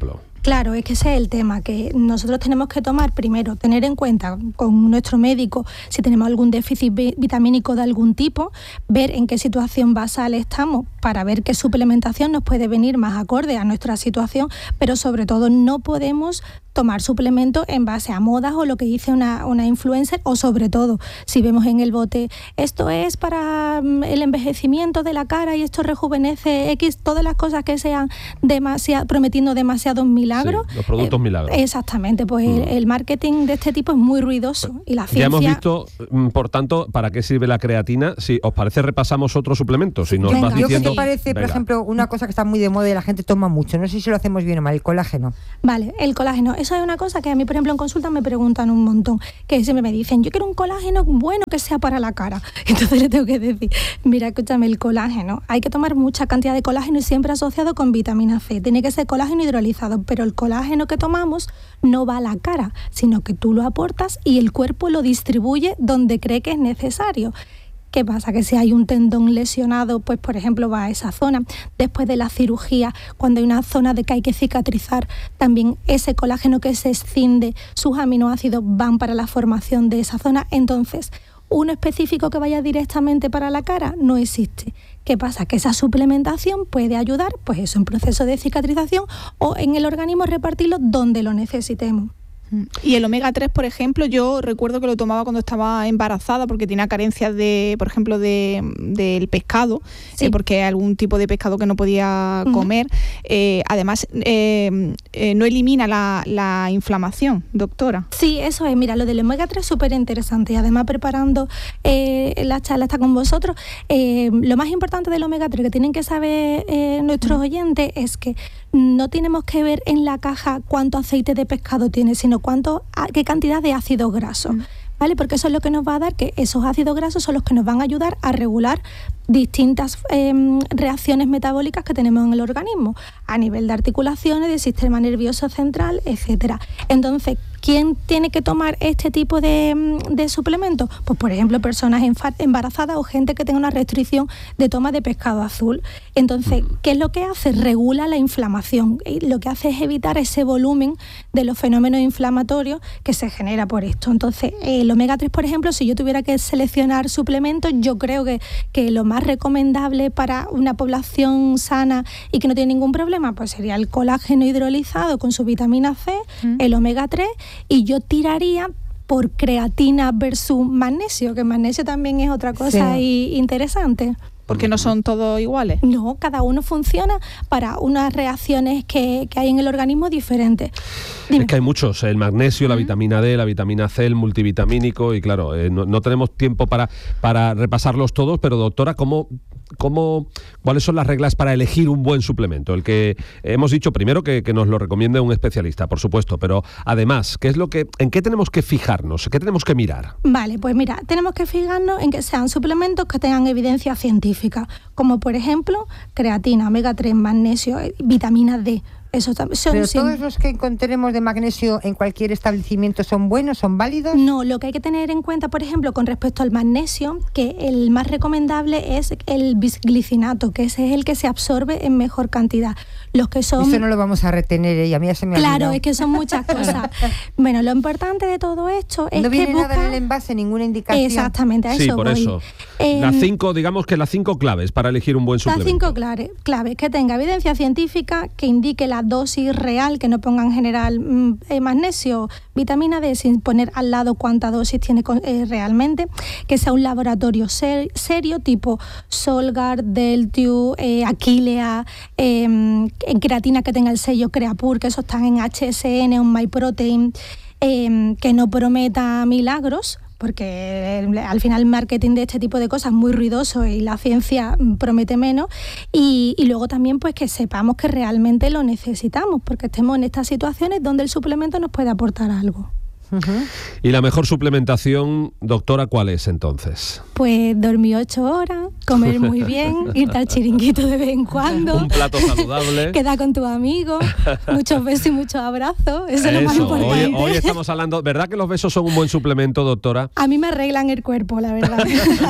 Speaker 22: Claro, es que ese es el tema, que nosotros tenemos que tomar primero, tener en cuenta con nuestro médico si tenemos algún déficit vitamínico de algún tipo, ver en qué situación basal estamos para ver qué suplementación nos puede venir más acorde a nuestra situación, pero sobre todo no podemos tomar suplementos en base a modas o lo que dice una influencer, o sobre todo si vemos en el bote esto es para el envejecimiento de la cara y esto rejuvenece X, todas las cosas que sean prometiendo demasiados milagros.
Speaker 1: Sí, los productos milagros.
Speaker 22: Exactamente, pues el marketing de este tipo es muy ruidoso y la ciencia...
Speaker 1: Ya hemos visto, por tanto, para qué sirve la creatina. Si os parece, repasamos otros suplementos. Si nos vas diciendo...
Speaker 9: ¿Qué te parece, por ejemplo, una cosa que está muy de moda y la gente toma mucho? No sé si lo hacemos bien o mal, el colágeno.
Speaker 22: Vale, el colágeno. Eso es una cosa que a mí, por ejemplo, en consulta me preguntan un montón, que siempre me dicen, yo quiero un colágeno bueno que sea para la cara. Entonces le tengo que decir, mira, escúchame, el colágeno, hay que tomar mucha cantidad de colágeno y siempre asociado con vitamina C. Tiene que ser colágeno hidrolizado, pero el colágeno que tomamos no va a la cara, sino que tú lo aportas y el cuerpo lo distribuye donde cree que es necesario. ¿Qué pasa? Que si hay un tendón lesionado, pues por ejemplo va a esa zona. Después de la cirugía, cuando hay una zona de que hay que cicatrizar, también ese colágeno que se escinde, sus aminoácidos van para la formación de esa zona. Entonces, uno específico que vaya directamente para la cara no existe. ¿Qué pasa? Que esa suplementación puede ayudar, pues eso, en proceso de cicatrización o en el organismo repartirlo donde lo necesitemos.
Speaker 12: Y el omega 3, por ejemplo, yo recuerdo que lo tomaba cuando estaba embarazada porque tenía carencias de, por ejemplo, del pescado, sí. Porque algún tipo de pescado que no podía comer. Además, no elimina la inflamación, doctora.
Speaker 22: Sí, eso es. Mira, lo del omega 3 es súper interesante. Y además, preparando la charla está con vosotros, lo más importante del omega 3 que tienen que saber nuestros oyentes es que no tenemos que ver en la caja cuánto aceite de pescado tiene, sino qué cantidad de ácidos grasos. ¿Vale? Porque eso es lo que nos va a dar, que esos ácidos grasos son los que nos van a ayudar a regular distintas reacciones metabólicas que tenemos en el organismo, a nivel de articulaciones, del sistema nervioso central, etcétera. Entonces, ¿quién tiene que tomar este tipo de suplementos? Pues, por ejemplo, personas embarazadas o gente que tenga una restricción de toma de pescado azul. Entonces, ¿qué es lo que hace? Regula la inflamación. Y lo que hace es evitar ese volumen de los fenómenos inflamatorios que se genera por esto. Entonces, el omega 3, por ejemplo, si yo tuviera que seleccionar suplementos, yo creo que lo más recomendable para una población sana y que no tiene ningún problema, pues sería el colágeno hidrolizado con su vitamina C, el omega 3, y yo tiraría por creatina versus magnesio, que magnesio también es otra cosa interesante.
Speaker 12: Porque no son todos iguales.
Speaker 22: No, cada uno funciona para unas reacciones que hay en el organismo diferentes.
Speaker 1: Es que hay muchos, el magnesio, la vitamina D, la vitamina C, el multivitamínico, y claro, no tenemos tiempo para repasarlos todos, pero doctora, ¿cuáles son las reglas para elegir un buen suplemento? El que hemos dicho primero que nos lo recomiende un especialista, por supuesto, pero además, ¿en qué tenemos que fijarnos? ¿Qué tenemos que mirar?
Speaker 22: Vale, pues mira, tenemos que fijarnos en que sean suplementos que tengan evidencia científica, como por ejemplo creatina, omega 3, magnesio, vitamina D.
Speaker 9: ¿Pero todos los que encontremos de magnesio en cualquier establecimiento son buenos, son válidos?
Speaker 22: No, lo que hay que tener en cuenta, por ejemplo, con respecto al magnesio, que el más recomendable es el bisglicinato, que ese es el que se absorbe en mejor cantidad. Los que son...
Speaker 9: Eso no lo vamos a retener, y a mí ya se me ha
Speaker 22: Claro,
Speaker 9: olvidado.
Speaker 22: es que son muchas cosas. Bueno, lo importante de todo esto es
Speaker 9: no
Speaker 22: que
Speaker 9: viene nada en el envase, ninguna indicación.
Speaker 22: Exactamente, a eso
Speaker 1: sí, por
Speaker 22: voy.
Speaker 1: eso. Las 5 claves para elegir un buen suplemento.
Speaker 22: Las 5 claves, que tenga evidencia científica, que indique la dosis real, que no ponga en general magnesio, vitamina D, sin poner al lado cuánta dosis tiene realmente, que sea un laboratorio serio, tipo Solgar, Deltiu, Aquilea, en creatina que tenga el sello Creapure, que esos están en HSN, un MyProtein, que no prometa milagros, porque al final el marketing de este tipo de cosas es muy ruidoso y la ciencia promete menos, y luego también pues que sepamos que realmente lo necesitamos, porque estemos en estas situaciones donde el suplemento nos puede aportar algo.
Speaker 1: ¿Y la mejor suplementación, doctora, cuál es entonces?
Speaker 22: Pues dormir 8 horas, comer muy bien, irte al chiringuito de vez en cuando.
Speaker 1: Un plato saludable.
Speaker 22: Quedar con tus amigos, muchos besos y muchos abrazos. Eso es lo más importante.
Speaker 1: Hoy estamos hablando, ¿verdad que los besos son un buen suplemento, doctora?
Speaker 22: A mí me arreglan el cuerpo, la verdad.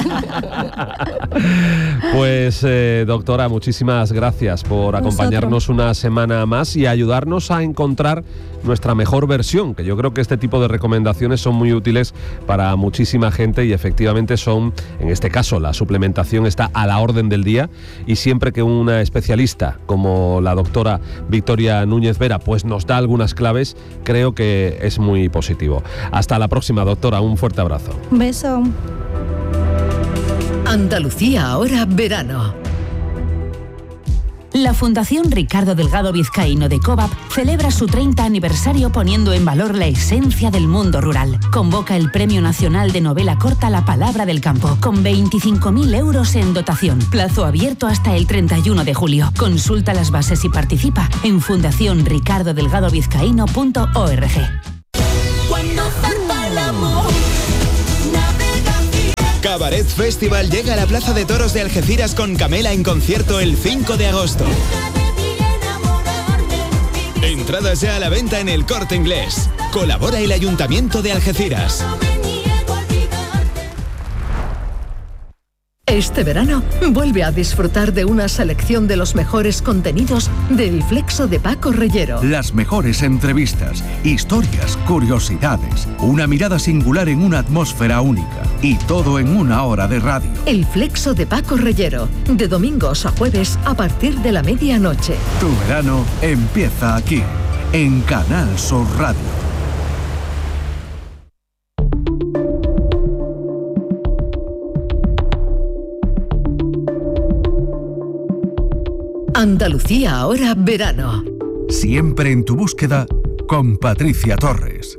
Speaker 1: Pues doctora, muchísimas gracias por acompañarnos una semana más y ayudarnos a encontrar nuestra mejor versión, que yo creo que este tipo de recomendaciones son muy útiles para muchísima gente y efectivamente son, en este caso, la suplementación está a la orden del día y siempre que una especialista como la doctora Victoria Núñez Vera pues nos da algunas claves, creo que es muy positivo. Hasta la próxima, doctora, un fuerte abrazo.
Speaker 22: Un beso.
Speaker 21: Andalucía ahora verano. La Fundación Ricardo Delgado Vizcaíno de COVAP celebra su 30 aniversario poniendo en valor la esencia del mundo rural. Convoca el Premio Nacional de Novela Corta La Palabra del Campo, con 25.000 euros en dotación. Plazo abierto hasta el 31 de julio. Consulta las bases y participa en fundacionricardodelgadovizcaíno.org.
Speaker 13: Cuando zarpa el amor.
Speaker 6: Cabaret Festival llega a la Plaza de Toros de Algeciras con Camela en concierto el 5 de agosto. Entradas ya a la venta en El Corte Inglés. Colabora el Ayuntamiento de Algeciras.
Speaker 21: Este verano, vuelve a disfrutar de una selección de los mejores contenidos del Flexo de Paco Reyero.
Speaker 7: Las mejores entrevistas, historias, curiosidades, una mirada singular en una atmósfera única y todo en una hora de radio.
Speaker 21: El Flexo de Paco Reyero, de domingos a jueves a partir de la medianoche.
Speaker 7: Tu verano empieza aquí, en Canal Sur Radio.
Speaker 21: Andalucía ahora verano.
Speaker 7: Siempre en tu búsqueda con Patricia Torres.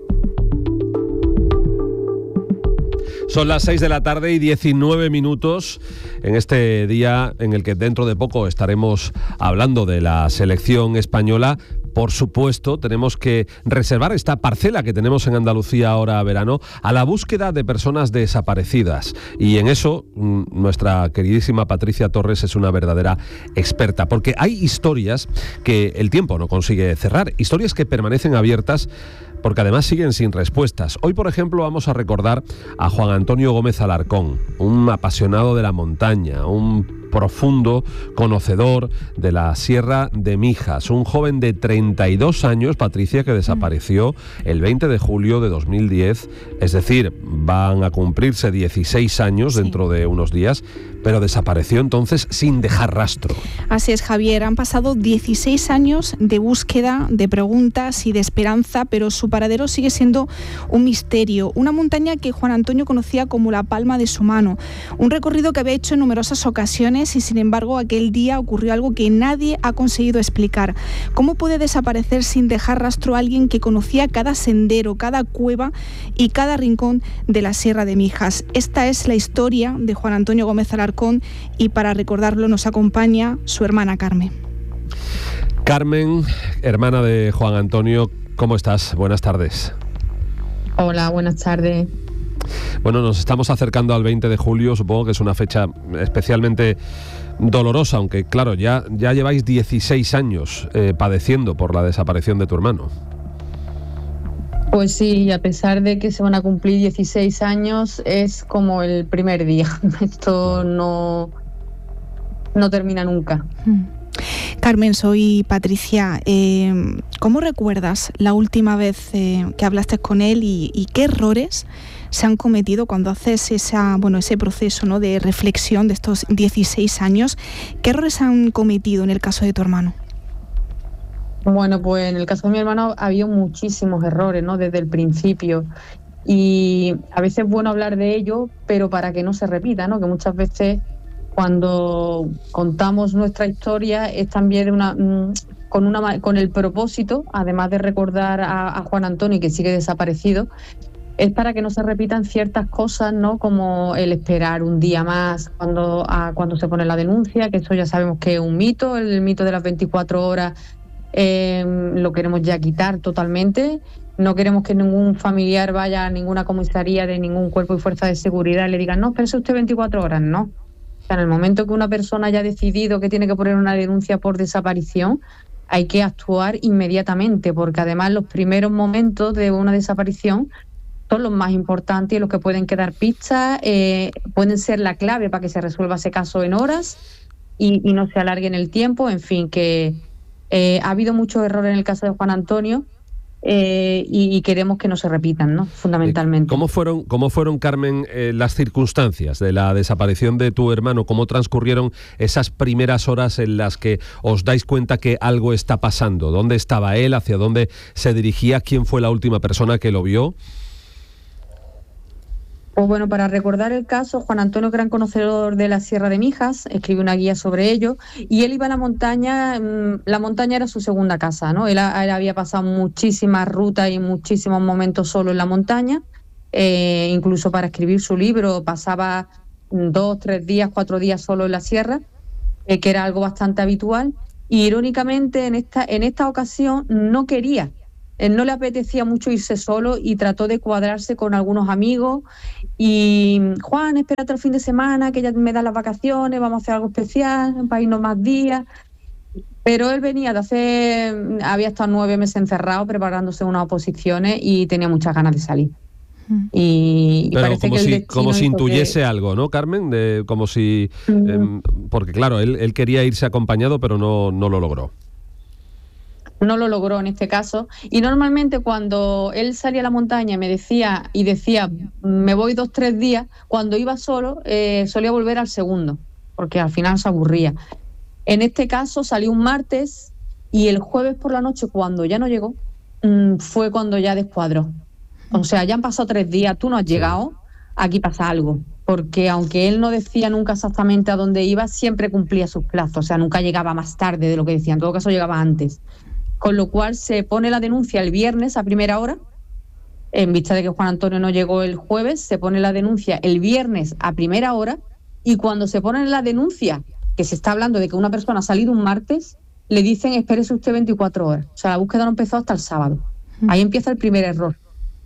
Speaker 1: Son las 6 de la tarde y 19 minutos en este día en el que dentro de poco estaremos hablando de la selección española. Por supuesto, tenemos que reservar esta parcela que tenemos en Andalucía ahora verano a la búsqueda de personas desaparecidas. Y en eso, nuestra queridísima Patricia Torres es una verdadera experta, porque hay historias que el tiempo no consigue cerrar, historias que permanecen abiertas porque además siguen sin respuestas. Hoy, por ejemplo, vamos a recordar a Juan Antonio Gómez Alarcón, un apasionado de la montaña, un profundo conocedor de la Sierra de Mijas, un joven de 32 años, Patricia, que desapareció el 20 de julio de 2010, es decir, van a cumplirse 16 años dentro de unos días, pero desapareció entonces sin dejar rastro.
Speaker 12: Así es, Javier, han pasado 16 años de búsqueda, de preguntas y de esperanza, pero su paradero sigue siendo un misterio, una montaña que Juan Antonio conocía como la palma de su mano, un recorrido que había hecho en numerosas ocasiones y sin embargo aquel día ocurrió algo que nadie ha conseguido explicar. ¿Cómo puede desaparecer sin dejar rastro a alguien que conocía cada sendero, cada cueva y cada rincón de la Sierra de Mijas? Esta es la historia de Juan Antonio Gómez Alarcón y para recordarlo nos acompaña su hermana Carmen.
Speaker 1: Carmen, hermana de Juan Antonio, ¿cómo estás? Buenas tardes.
Speaker 3: Hola, buenas tardes.
Speaker 1: Bueno, nos estamos acercando al 20 de julio, supongo que es una fecha especialmente dolorosa, aunque claro, ya lleváis 16 años padeciendo por la desaparición de tu hermano.
Speaker 3: Pues sí, a pesar de que se van a cumplir 16 años, es como el primer día. Esto no termina nunca.
Speaker 12: Carmen, soy Patricia. ¿Cómo recuerdas la última vez que hablaste con él y qué errores se han cometido cuando haces ese proceso, ¿no?, de reflexión de estos 16 años? ¿Qué errores han cometido en el caso de tu hermano?
Speaker 3: Bueno, pues en el caso de mi hermano ha habido muchísimos errores, ¿no?, desde el principio. Y a veces es bueno hablar de ello, pero para que no se repita, ¿no? Que muchas veces cuando contamos nuestra historia es también con el propósito, además de recordar a Juan Antonio, que sigue desaparecido, es para que no se repitan ciertas cosas, ¿no? Como el esperar un día más cuando se pone la denuncia, que eso ya sabemos que es un mito, el mito de las 24 horas lo queremos ya quitar totalmente. No queremos que ningún familiar vaya a ninguna comisaría de ningún cuerpo y fuerza de seguridad y le digan, no, pero eso usted 24 horas, no. O sea, en el momento que una persona haya decidido que tiene que poner una denuncia por desaparición, hay que actuar inmediatamente, porque además los primeros momentos de una desaparición son los más importantes y los que pueden quedar pistas, pueden ser la clave para que se resuelva ese caso en horas y no se alargue en el tiempo. En fin, que ha habido muchos errores en el caso de Juan Antonio y queremos que no se repitan, ¿no? Fundamentalmente.
Speaker 1: ¿Cómo fueron, Carmen, las circunstancias de la desaparición de tu hermano? ¿Cómo transcurrieron esas primeras horas en las que os dais cuenta que algo está pasando? ¿Dónde estaba él? ¿Hacia dónde se dirigía? ¿Quién fue la última persona que lo vio?
Speaker 3: Pues bueno, para recordar el caso, Juan Antonio, gran conocedor de la Sierra de Mijas, escribe una guía sobre ello, y él iba a la montaña era su segunda casa, ¿no? Él había pasado muchísimas rutas y muchísimos momentos solo en la montaña, incluso para escribir su libro pasaba 2, 3 días, 4 días solo en la sierra, que era algo bastante habitual, y irónicamente en esta ocasión no quería. No le apetecía mucho irse solo y trató de cuadrarse con algunos amigos y Juan, espérate el fin de semana que ya me dan las vacaciones, vamos a hacer algo especial para irnos más días. Pero él había estado 9 meses encerrado preparándose unas oposiciones y tenía muchas ganas de salir. Y
Speaker 1: pero
Speaker 3: parece
Speaker 1: como si intuyese algo, ¿no, Carmen? Porque claro, él quería irse acompañado pero no lo logró.
Speaker 3: No lo logró en este caso, y normalmente cuando él salía a la montaña y decía me voy 2, 3 días, cuando iba solo solía volver al segundo, porque al final se aburría. En este caso salió un martes y el jueves por la noche, cuando ya no llegó, fue cuando ya descuadró. O sea, ya han pasado 3 días, tú no has llegado, aquí pasa algo. Porque aunque él no decía nunca exactamente a dónde iba, siempre cumplía sus plazos, o sea, nunca llegaba más tarde de lo que decía, en todo caso llegaba antes. Con lo cual se pone la denuncia el viernes a primera hora, en vista de que Juan Antonio no llegó el jueves, se pone la denuncia el viernes a primera hora, y cuando se pone la denuncia, que se está hablando de que una persona ha salido un martes, le dicen espérese usted 24 horas. O sea, la búsqueda no empezó hasta el sábado. Ahí empieza el primer error,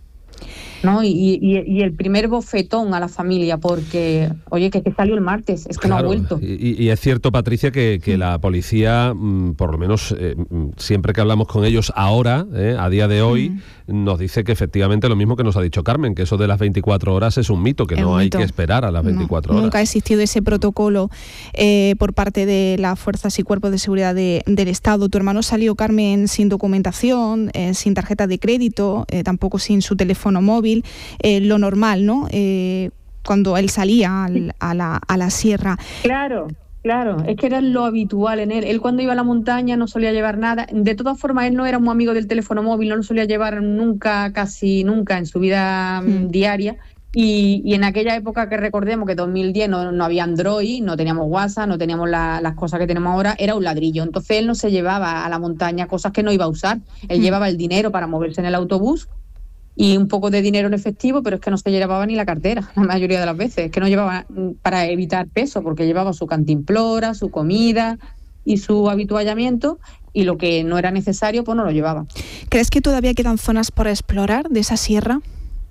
Speaker 3: ¿no? Y el primer bofetón a la familia, porque, oye, que salió el martes, es que
Speaker 1: claro,
Speaker 3: no ha vuelto.
Speaker 1: Y es cierto, Patricia, que la policía, por lo menos siempre que hablamos con ellos ahora, a día de hoy, nos dice que efectivamente lo mismo que nos ha dicho Carmen, que eso de las 24 horas es un mito, que no hay que esperar a las 24 horas.
Speaker 12: Nunca ha existido ese protocolo por parte de las fuerzas y cuerpos de seguridad del Estado. Tu hermano salió, Carmen, sin documentación, sin tarjeta de crédito, tampoco sin su teléfono móvil, lo normal, ¿no? Cuando él salía a la sierra.
Speaker 3: Claro, es que era lo habitual en él. Él cuando iba a la montaña no solía llevar nada. De todas formas, él no era muy amigo del teléfono móvil, no lo solía llevar nunca, casi nunca en su vida diaria. Y en aquella época, que recordemos que 2010 no había Android, no teníamos WhatsApp, no teníamos las cosas que tenemos ahora, era un ladrillo. Entonces él no se llevaba a la montaña cosas que no iba a usar. Él llevaba el dinero para moverse en el autobús y un poco de dinero en efectivo, pero es que no se llevaba ni la cartera la mayoría de las veces, es que no llevaba, para evitar peso, porque llevaba su cantimplora, su comida y su habituallamiento, y lo que no era necesario pues no lo llevaba.
Speaker 12: ¿Crees que todavía quedan zonas por explorar de esa sierra?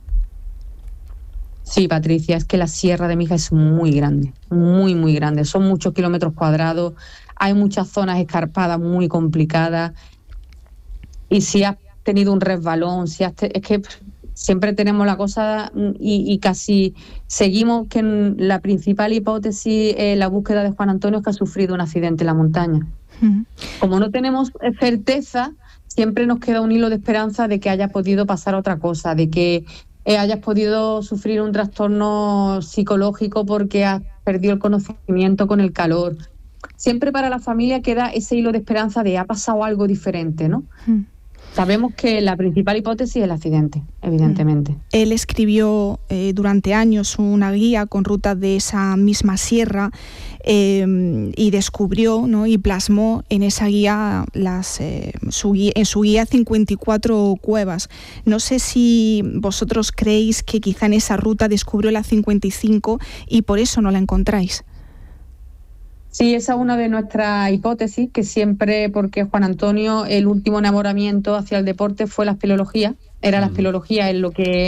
Speaker 3: Sí, Patricia, es que la Sierra de Mijas es muy grande, muy grande, son muchos kilómetros cuadrados, hay muchas zonas escarpadas muy complicadas, y si has tenido un resbalón, es que siempre tenemos la cosa y casi seguimos que la principal hipótesis en la búsqueda de Juan Antonio es que ha sufrido un accidente en la montaña. Como no tenemos certeza, siempre nos queda un hilo de esperanza de que haya podido pasar otra cosa, de que hayas podido sufrir un trastorno psicológico porque has perdido el conocimiento con el calor. Siempre para la familia queda ese hilo de esperanza de ha pasado algo diferente, ¿no? Sabemos que la principal hipótesis es el accidente, evidentemente.
Speaker 12: Él escribió durante años una guía con rutas de esa misma sierra y descubrió, ¿no?, y plasmó en esa guía en su guía 54 cuevas. No sé si vosotros creéis que quizá en esa ruta descubrió la 55 y por eso no la encontráis.
Speaker 3: Sí, esa es una de nuestras hipótesis, que siempre, porque Juan Antonio, el último enamoramiento hacia el deporte fue la espeleología, era la espeleología en lo que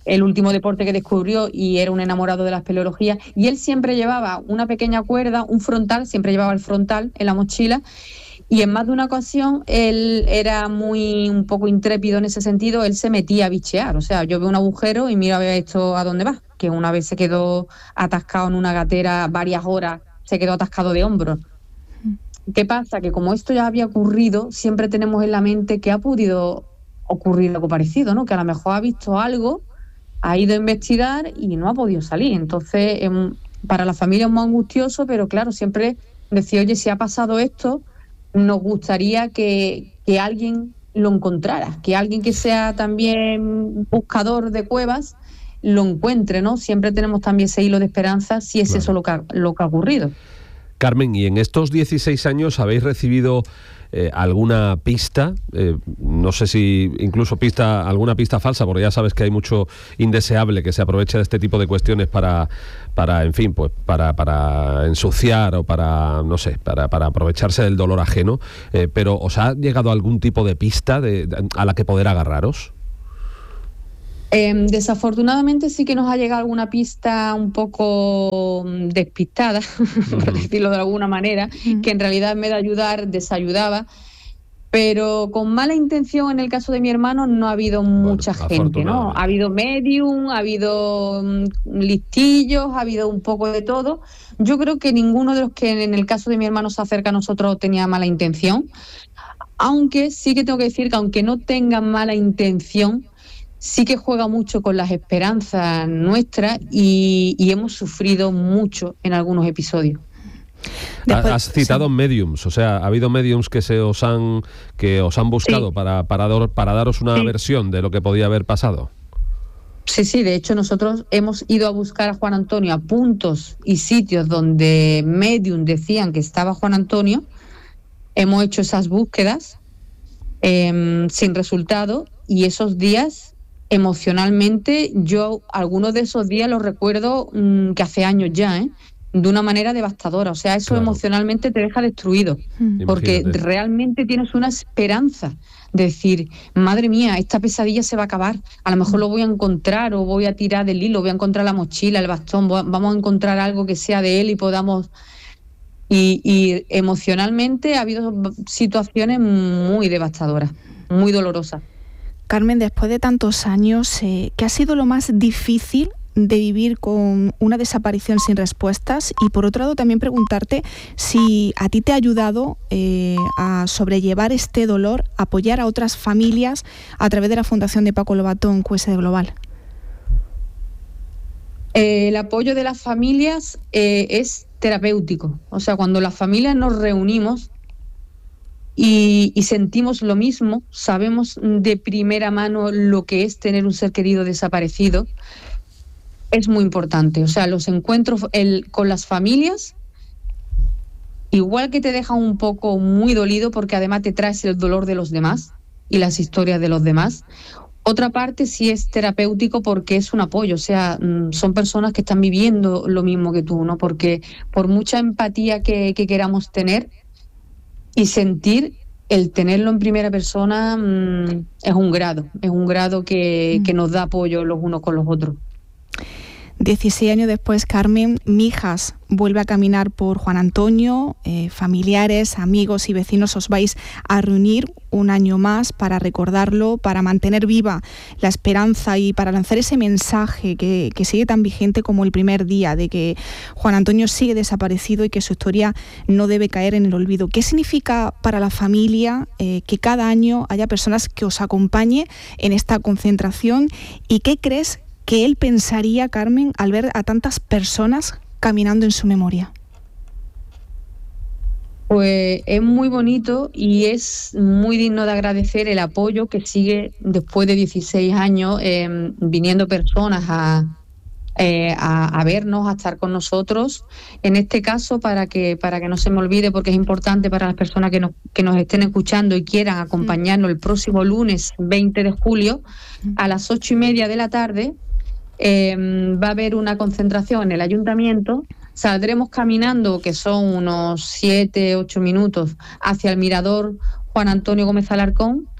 Speaker 3: el último deporte que descubrió y era un enamorado de la espeleología, y él siempre llevaba una pequeña cuerda, un frontal, siempre llevaba el frontal en la mochila, y en más de una ocasión él era un poco intrépido en ese sentido, él se metía a bichear, o sea, yo veo un agujero y mira a ver esto a dónde va, que una vez se quedó atascado en una gatera varias horas, se quedó atascado de hombros. ¿Qué pasa? Que como esto ya había ocurrido, siempre tenemos en la mente que ha podido ocurrir algo parecido, ¿no? Que a lo mejor ha visto algo, ha ido a investigar y no ha podido salir. Entonces, para la familia es muy angustioso, pero claro, siempre decía, oye, si ha pasado esto, nos gustaría que alguien lo encontrara, que alguien que sea también buscador de cuevas lo encuentre, ¿no? Siempre tenemos también ese hilo de esperanza si es eso lo que ha ocurrido.
Speaker 1: Carmen, ¿y en estos 16 años habéis recibido alguna pista? No sé si incluso alguna pista falsa, porque ya sabes que hay mucho indeseable que se aprovecha de este tipo de cuestiones para en fin, pues para ensuciar o para, no sé, para aprovecharse del dolor ajeno. Pero ¿os ha llegado algún tipo de pista a la que poder agarraros?
Speaker 3: Desafortunadamente sí que nos ha llegado alguna pista un poco despistada, por decirlo de alguna manera, que en realidad en vez de ayudar, desayudaba, pero con mala intención en el caso de mi hermano no ha habido mucha gente, ¿no? Ha habido medium, ha habido listillos, ha habido un poco de todo. Yo creo que ninguno de los que en el caso de mi hermano se acerca a nosotros tenía mala intención, aunque sí que tengo que decir que aunque no tengan mala intención, sí que juega mucho con las esperanzas nuestras y hemos sufrido mucho en algunos episodios.
Speaker 1: Has citado mediums, o sea, ha habido mediums que os han buscado sí, para daros una versión de lo que podía haber pasado.
Speaker 3: Sí, de hecho nosotros hemos ido a buscar a Juan Antonio a puntos y sitios donde medium decían que estaba Juan Antonio, hemos hecho esas búsquedas sin resultado, y esos días emocionalmente, yo algunos de esos días los recuerdo que hace años ya, de una manera devastadora. O sea, eso emocionalmente te deja destruido, porque realmente tienes una esperanza de decir, madre mía, esta pesadilla se va a acabar, a lo mejor lo voy a encontrar, o voy a tirar del hilo, voy a encontrar la mochila, el bastón, vamos a encontrar algo que sea de él y podamos... Y emocionalmente ha habido situaciones muy devastadoras, muy dolorosas.
Speaker 12: Carmen, después de tantos años, ¿qué ha sido lo más difícil de vivir con una desaparición sin respuestas? Y por otro lado, también preguntarte si a ti te ha ayudado a sobrellevar este dolor, apoyar a otras familias a través de la Fundación de Paco Lobato en QSD Global.
Speaker 3: El apoyo de las familias es terapéutico. O sea, cuando las familias nos reunimos y sentimos lo mismo, sabemos de primera mano lo que es tener un ser querido desaparecido, es muy importante. O sea, los encuentros con las familias, igual que te dejan un poco muy dolido, porque además te traes el dolor de los demás y las historias de los demás. Otra parte sí es terapéutico porque es un apoyo, o sea, son personas que están viviendo lo mismo que tú, ¿no? Porque por mucha empatía que queramos tener y sentir, el tenerlo en primera persona es un grado que nos da apoyo los unos con los otros.
Speaker 12: 16 años después, Carmen, Mijas vuelve a caminar por Juan Antonio, familiares, amigos y vecinos os vais a reunir un año más para recordarlo, para mantener viva la esperanza y para lanzar ese mensaje que sigue tan vigente como el primer día, de que Juan Antonio sigue desaparecido y que su historia no debe caer en el olvido. ¿Qué significa para la familia que cada año haya personas que os acompañen en esta concentración? ¿Y qué crees que él pensaría, Carmen, al ver a tantas personas caminando en su memoria?
Speaker 3: Pues es muy bonito y es muy digno de agradecer el apoyo que sigue después de 16 años viniendo personas a vernos, a estar con nosotros. En este caso, para que no se me olvide, porque es importante para las personas que nos estén escuchando y quieran acompañarnos el próximo lunes 20 de julio a las 8:30 de la tarde, va a haber una concentración en el ayuntamiento. Saldremos caminando, que son unos 7-8 minutos, hacia el mirador Juan Antonio Gómez Alarcón,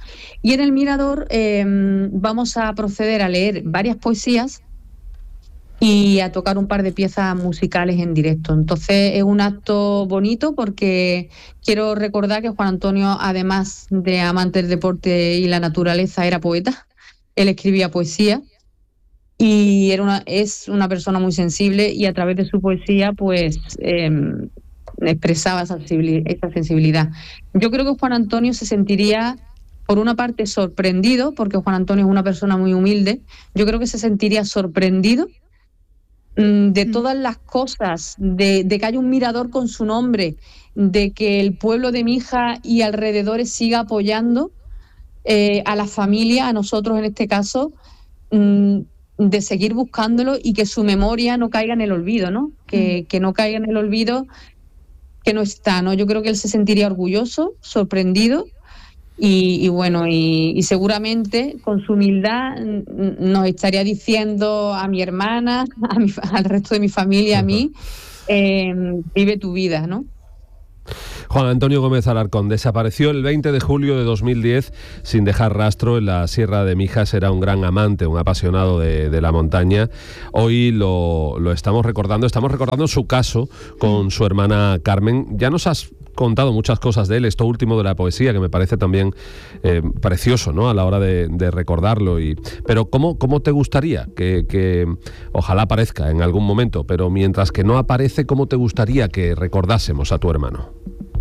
Speaker 3: Y en el Mirador vamos a proceder a leer varias poesías y a tocar un par de piezas musicales en directo. Entonces es un acto bonito porque quiero recordar que Juan Antonio, además de amante del deporte y la naturaleza, era poeta. Él escribía poesía y es una persona muy sensible, y a través de su poesía pues expresaba esa sensibilidad. Yo creo que Juan Antonio se sentiría, por una parte, sorprendido, porque Juan Antonio es una persona muy humilde. Yo creo que se sentiría sorprendido de todas las cosas, de que haya un mirador con su nombre, de que el pueblo de Mijas y alrededores siga apoyando a la familia, a nosotros en este caso, de seguir buscándolo y que su memoria no caiga en el olvido, ¿no? Que no caiga en el olvido, que no está, ¿no? Yo creo que él se sentiría orgulloso, sorprendido. Y bueno, y seguramente con su humildad nos estaría diciendo a mi hermana, al resto de mi familia, a mí, vive tu vida, ¿no?
Speaker 1: Juan Antonio Gómez Alarcón desapareció el 20 de julio de 2010 sin dejar rastro en la Sierra de Mijas. Era un gran amante, un apasionado de la montaña. Hoy lo estamos recordando su caso con su hermana Carmen. Ya nos has contado muchas cosas de él, esto último de la poesía, que me parece también precioso, ¿no?, a la hora de recordarlo. Pero ¿cómo te gustaría que ojalá aparezca en algún momento, pero mientras que no aparece, cómo te gustaría que recordásemos a tu hermano?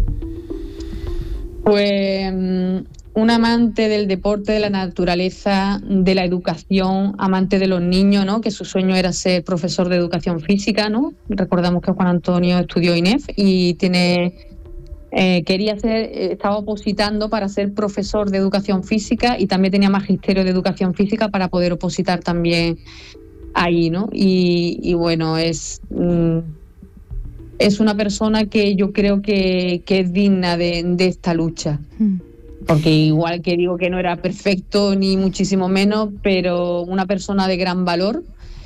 Speaker 3: Pues un amante del deporte, de la naturaleza, de la educación, amante de los niños, ¿no?, que su sueño era ser profesor de educación física, ¿no? Recordamos que Juan Antonio estudió INEF y estaba opositando para ser profesor de educación física, y también tenía magisterio de educación física para poder opositar también ahí, ¿no? Y bueno, es una persona que yo creo que es digna de esta lucha. Porque igual que digo que no era perfecto ni muchísimo menos, pero una persona de gran valor,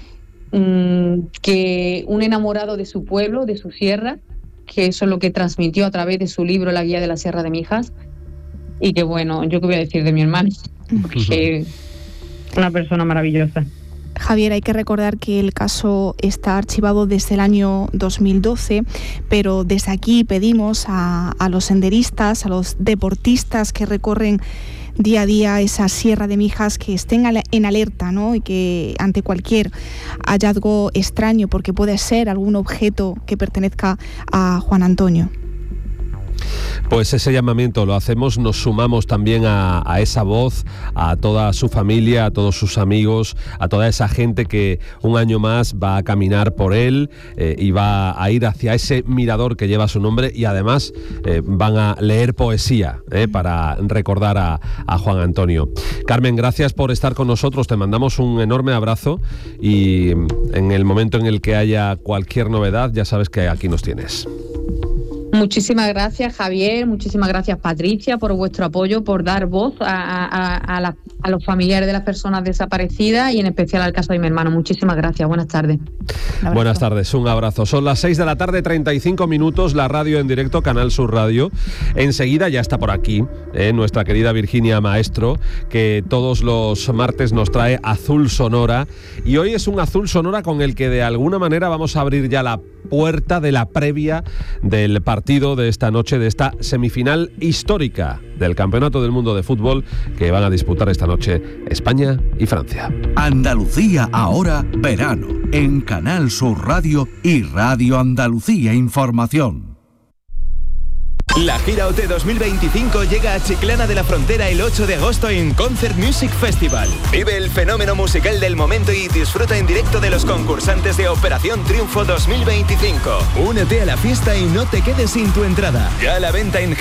Speaker 3: que un enamorado de su pueblo, de su sierra, que eso es lo que transmitió a través de su libro La Guía de la Sierra de Mijas. Y que bueno, yo qué voy a decir de mi hermano, que una persona maravillosa.
Speaker 12: Javier, hay que recordar que el caso está archivado desde el año 2012, pero desde aquí pedimos a los senderistas, a los deportistas que recorren día a día esa Sierra de Mijas, que estén en alerta, ¿no?, y que ante cualquier hallazgo extraño, porque puede ser algún objeto que pertenezca a Juan Antonio.
Speaker 1: Pues ese llamamiento lo hacemos, nos sumamos también a esa voz, a toda su familia, a todos sus amigos, a toda esa gente que un año más va a caminar por él y va a ir hacia ese mirador que lleva su nombre, y además van a leer poesía para recordar a Juan Antonio. Carmen, gracias por estar con nosotros, te mandamos un enorme abrazo, y en el momento en el que haya cualquier novedad, ya sabes que aquí nos tienes.
Speaker 3: Muchísimas gracias, Javier, muchísimas gracias, Patricia, por vuestro apoyo, por dar voz a los familiares de las personas desaparecidas, y en especial al caso de mi hermano. Muchísimas gracias, buenas tardes.
Speaker 1: Buenas tardes, un abrazo. Son las 6 de la tarde, 35 minutos, la radio en directo, Canal Sur Radio. Enseguida ya está por aquí nuestra querida Virginia Maestro, que todos los martes nos trae Azul Sonora, y hoy es un Azul Sonora con el que de alguna manera vamos a abrir ya la puerta de la previa del partido de esta noche, de esta semifinal histórica del Campeonato del Mundo de Fútbol que van a disputar esta noche España y Francia.
Speaker 7: Andalucía ahora verano, en Canal Sur Radio y Radio Andalucía Información.
Speaker 6: La gira OT 2025 llega a Chiclana de la Frontera el 8 de agosto en Concert Music Festival. Vive el fenómeno musical del momento y disfruta en directo de los concursantes de Operación Triunfo 2025. Únete a la fiesta y no te quedes sin tu entrada. Ya a la venta en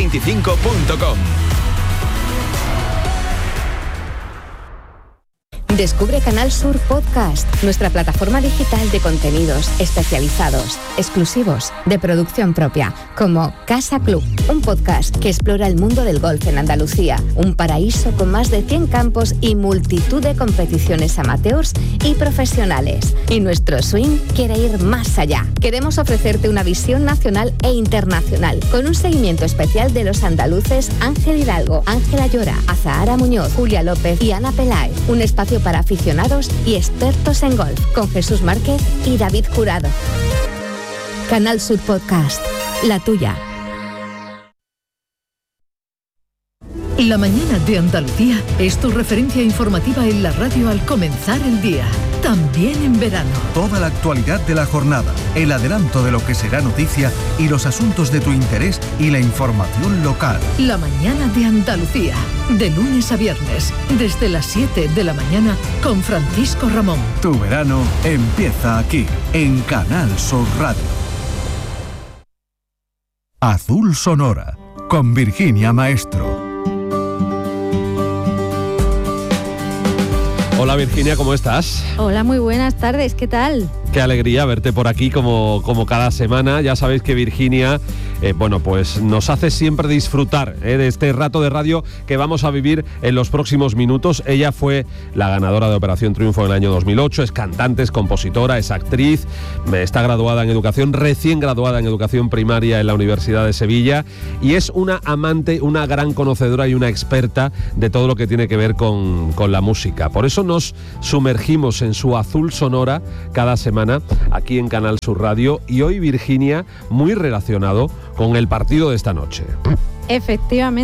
Speaker 6: giraot2025.com.
Speaker 2: Descubre Canal Sur Podcast, nuestra plataforma digital de contenidos especializados, exclusivos, de producción propia, como Casa Club, un podcast que explora el mundo del golf en Andalucía, un paraíso con más de 100 campos y multitud de competiciones amateurs y profesionales. Y nuestro swing quiere ir más allá. Queremos ofrecerte una visión nacional e internacional, con un seguimiento especial de los andaluces Ángel Hidalgo, Ángela Llora, Azahara Muñoz, Julia López y Ana Peláez. Un espacio para aficionados y expertos en golf, con Jesús Márquez y David Jurado. Canal Sur Podcast, la tuya.
Speaker 4: La mañana de Andalucía es tu referencia informativa en la radio al comenzar el día, también en verano.
Speaker 7: Toda la actualidad de la jornada, el adelanto de lo que será noticia y los asuntos de tu interés y la información local.
Speaker 4: La mañana de Andalucía, de lunes a viernes, desde las 7 de la mañana con Francisco Ramón.
Speaker 7: Tu verano empieza aquí, en Canal Sur Radio. Azul Sonora, con Virginia Maestro.
Speaker 1: Hola Virginia, ¿cómo estás?
Speaker 5: Hola, muy buenas tardes, ¿qué tal?
Speaker 1: Qué alegría verte por aquí como cada semana. Ya sabéis que Virginia, pues nos hace siempre disfrutar de este rato de radio que vamos a vivir en los próximos minutos. Ella fue la ganadora de Operación Triunfo en el año 2008, es cantante, es compositora, es actriz, está graduada en educación, recién graduada en educación primaria en la Universidad de Sevilla, y es una amante, una gran conocedora y una experta de todo lo que tiene que ver con la música. Por eso nos sumergimos en su Azul Sonora cada semana aquí en Canal Sur Radio, y hoy, Virginia, muy relacionado con el partido de esta noche.
Speaker 5: Efectivamente.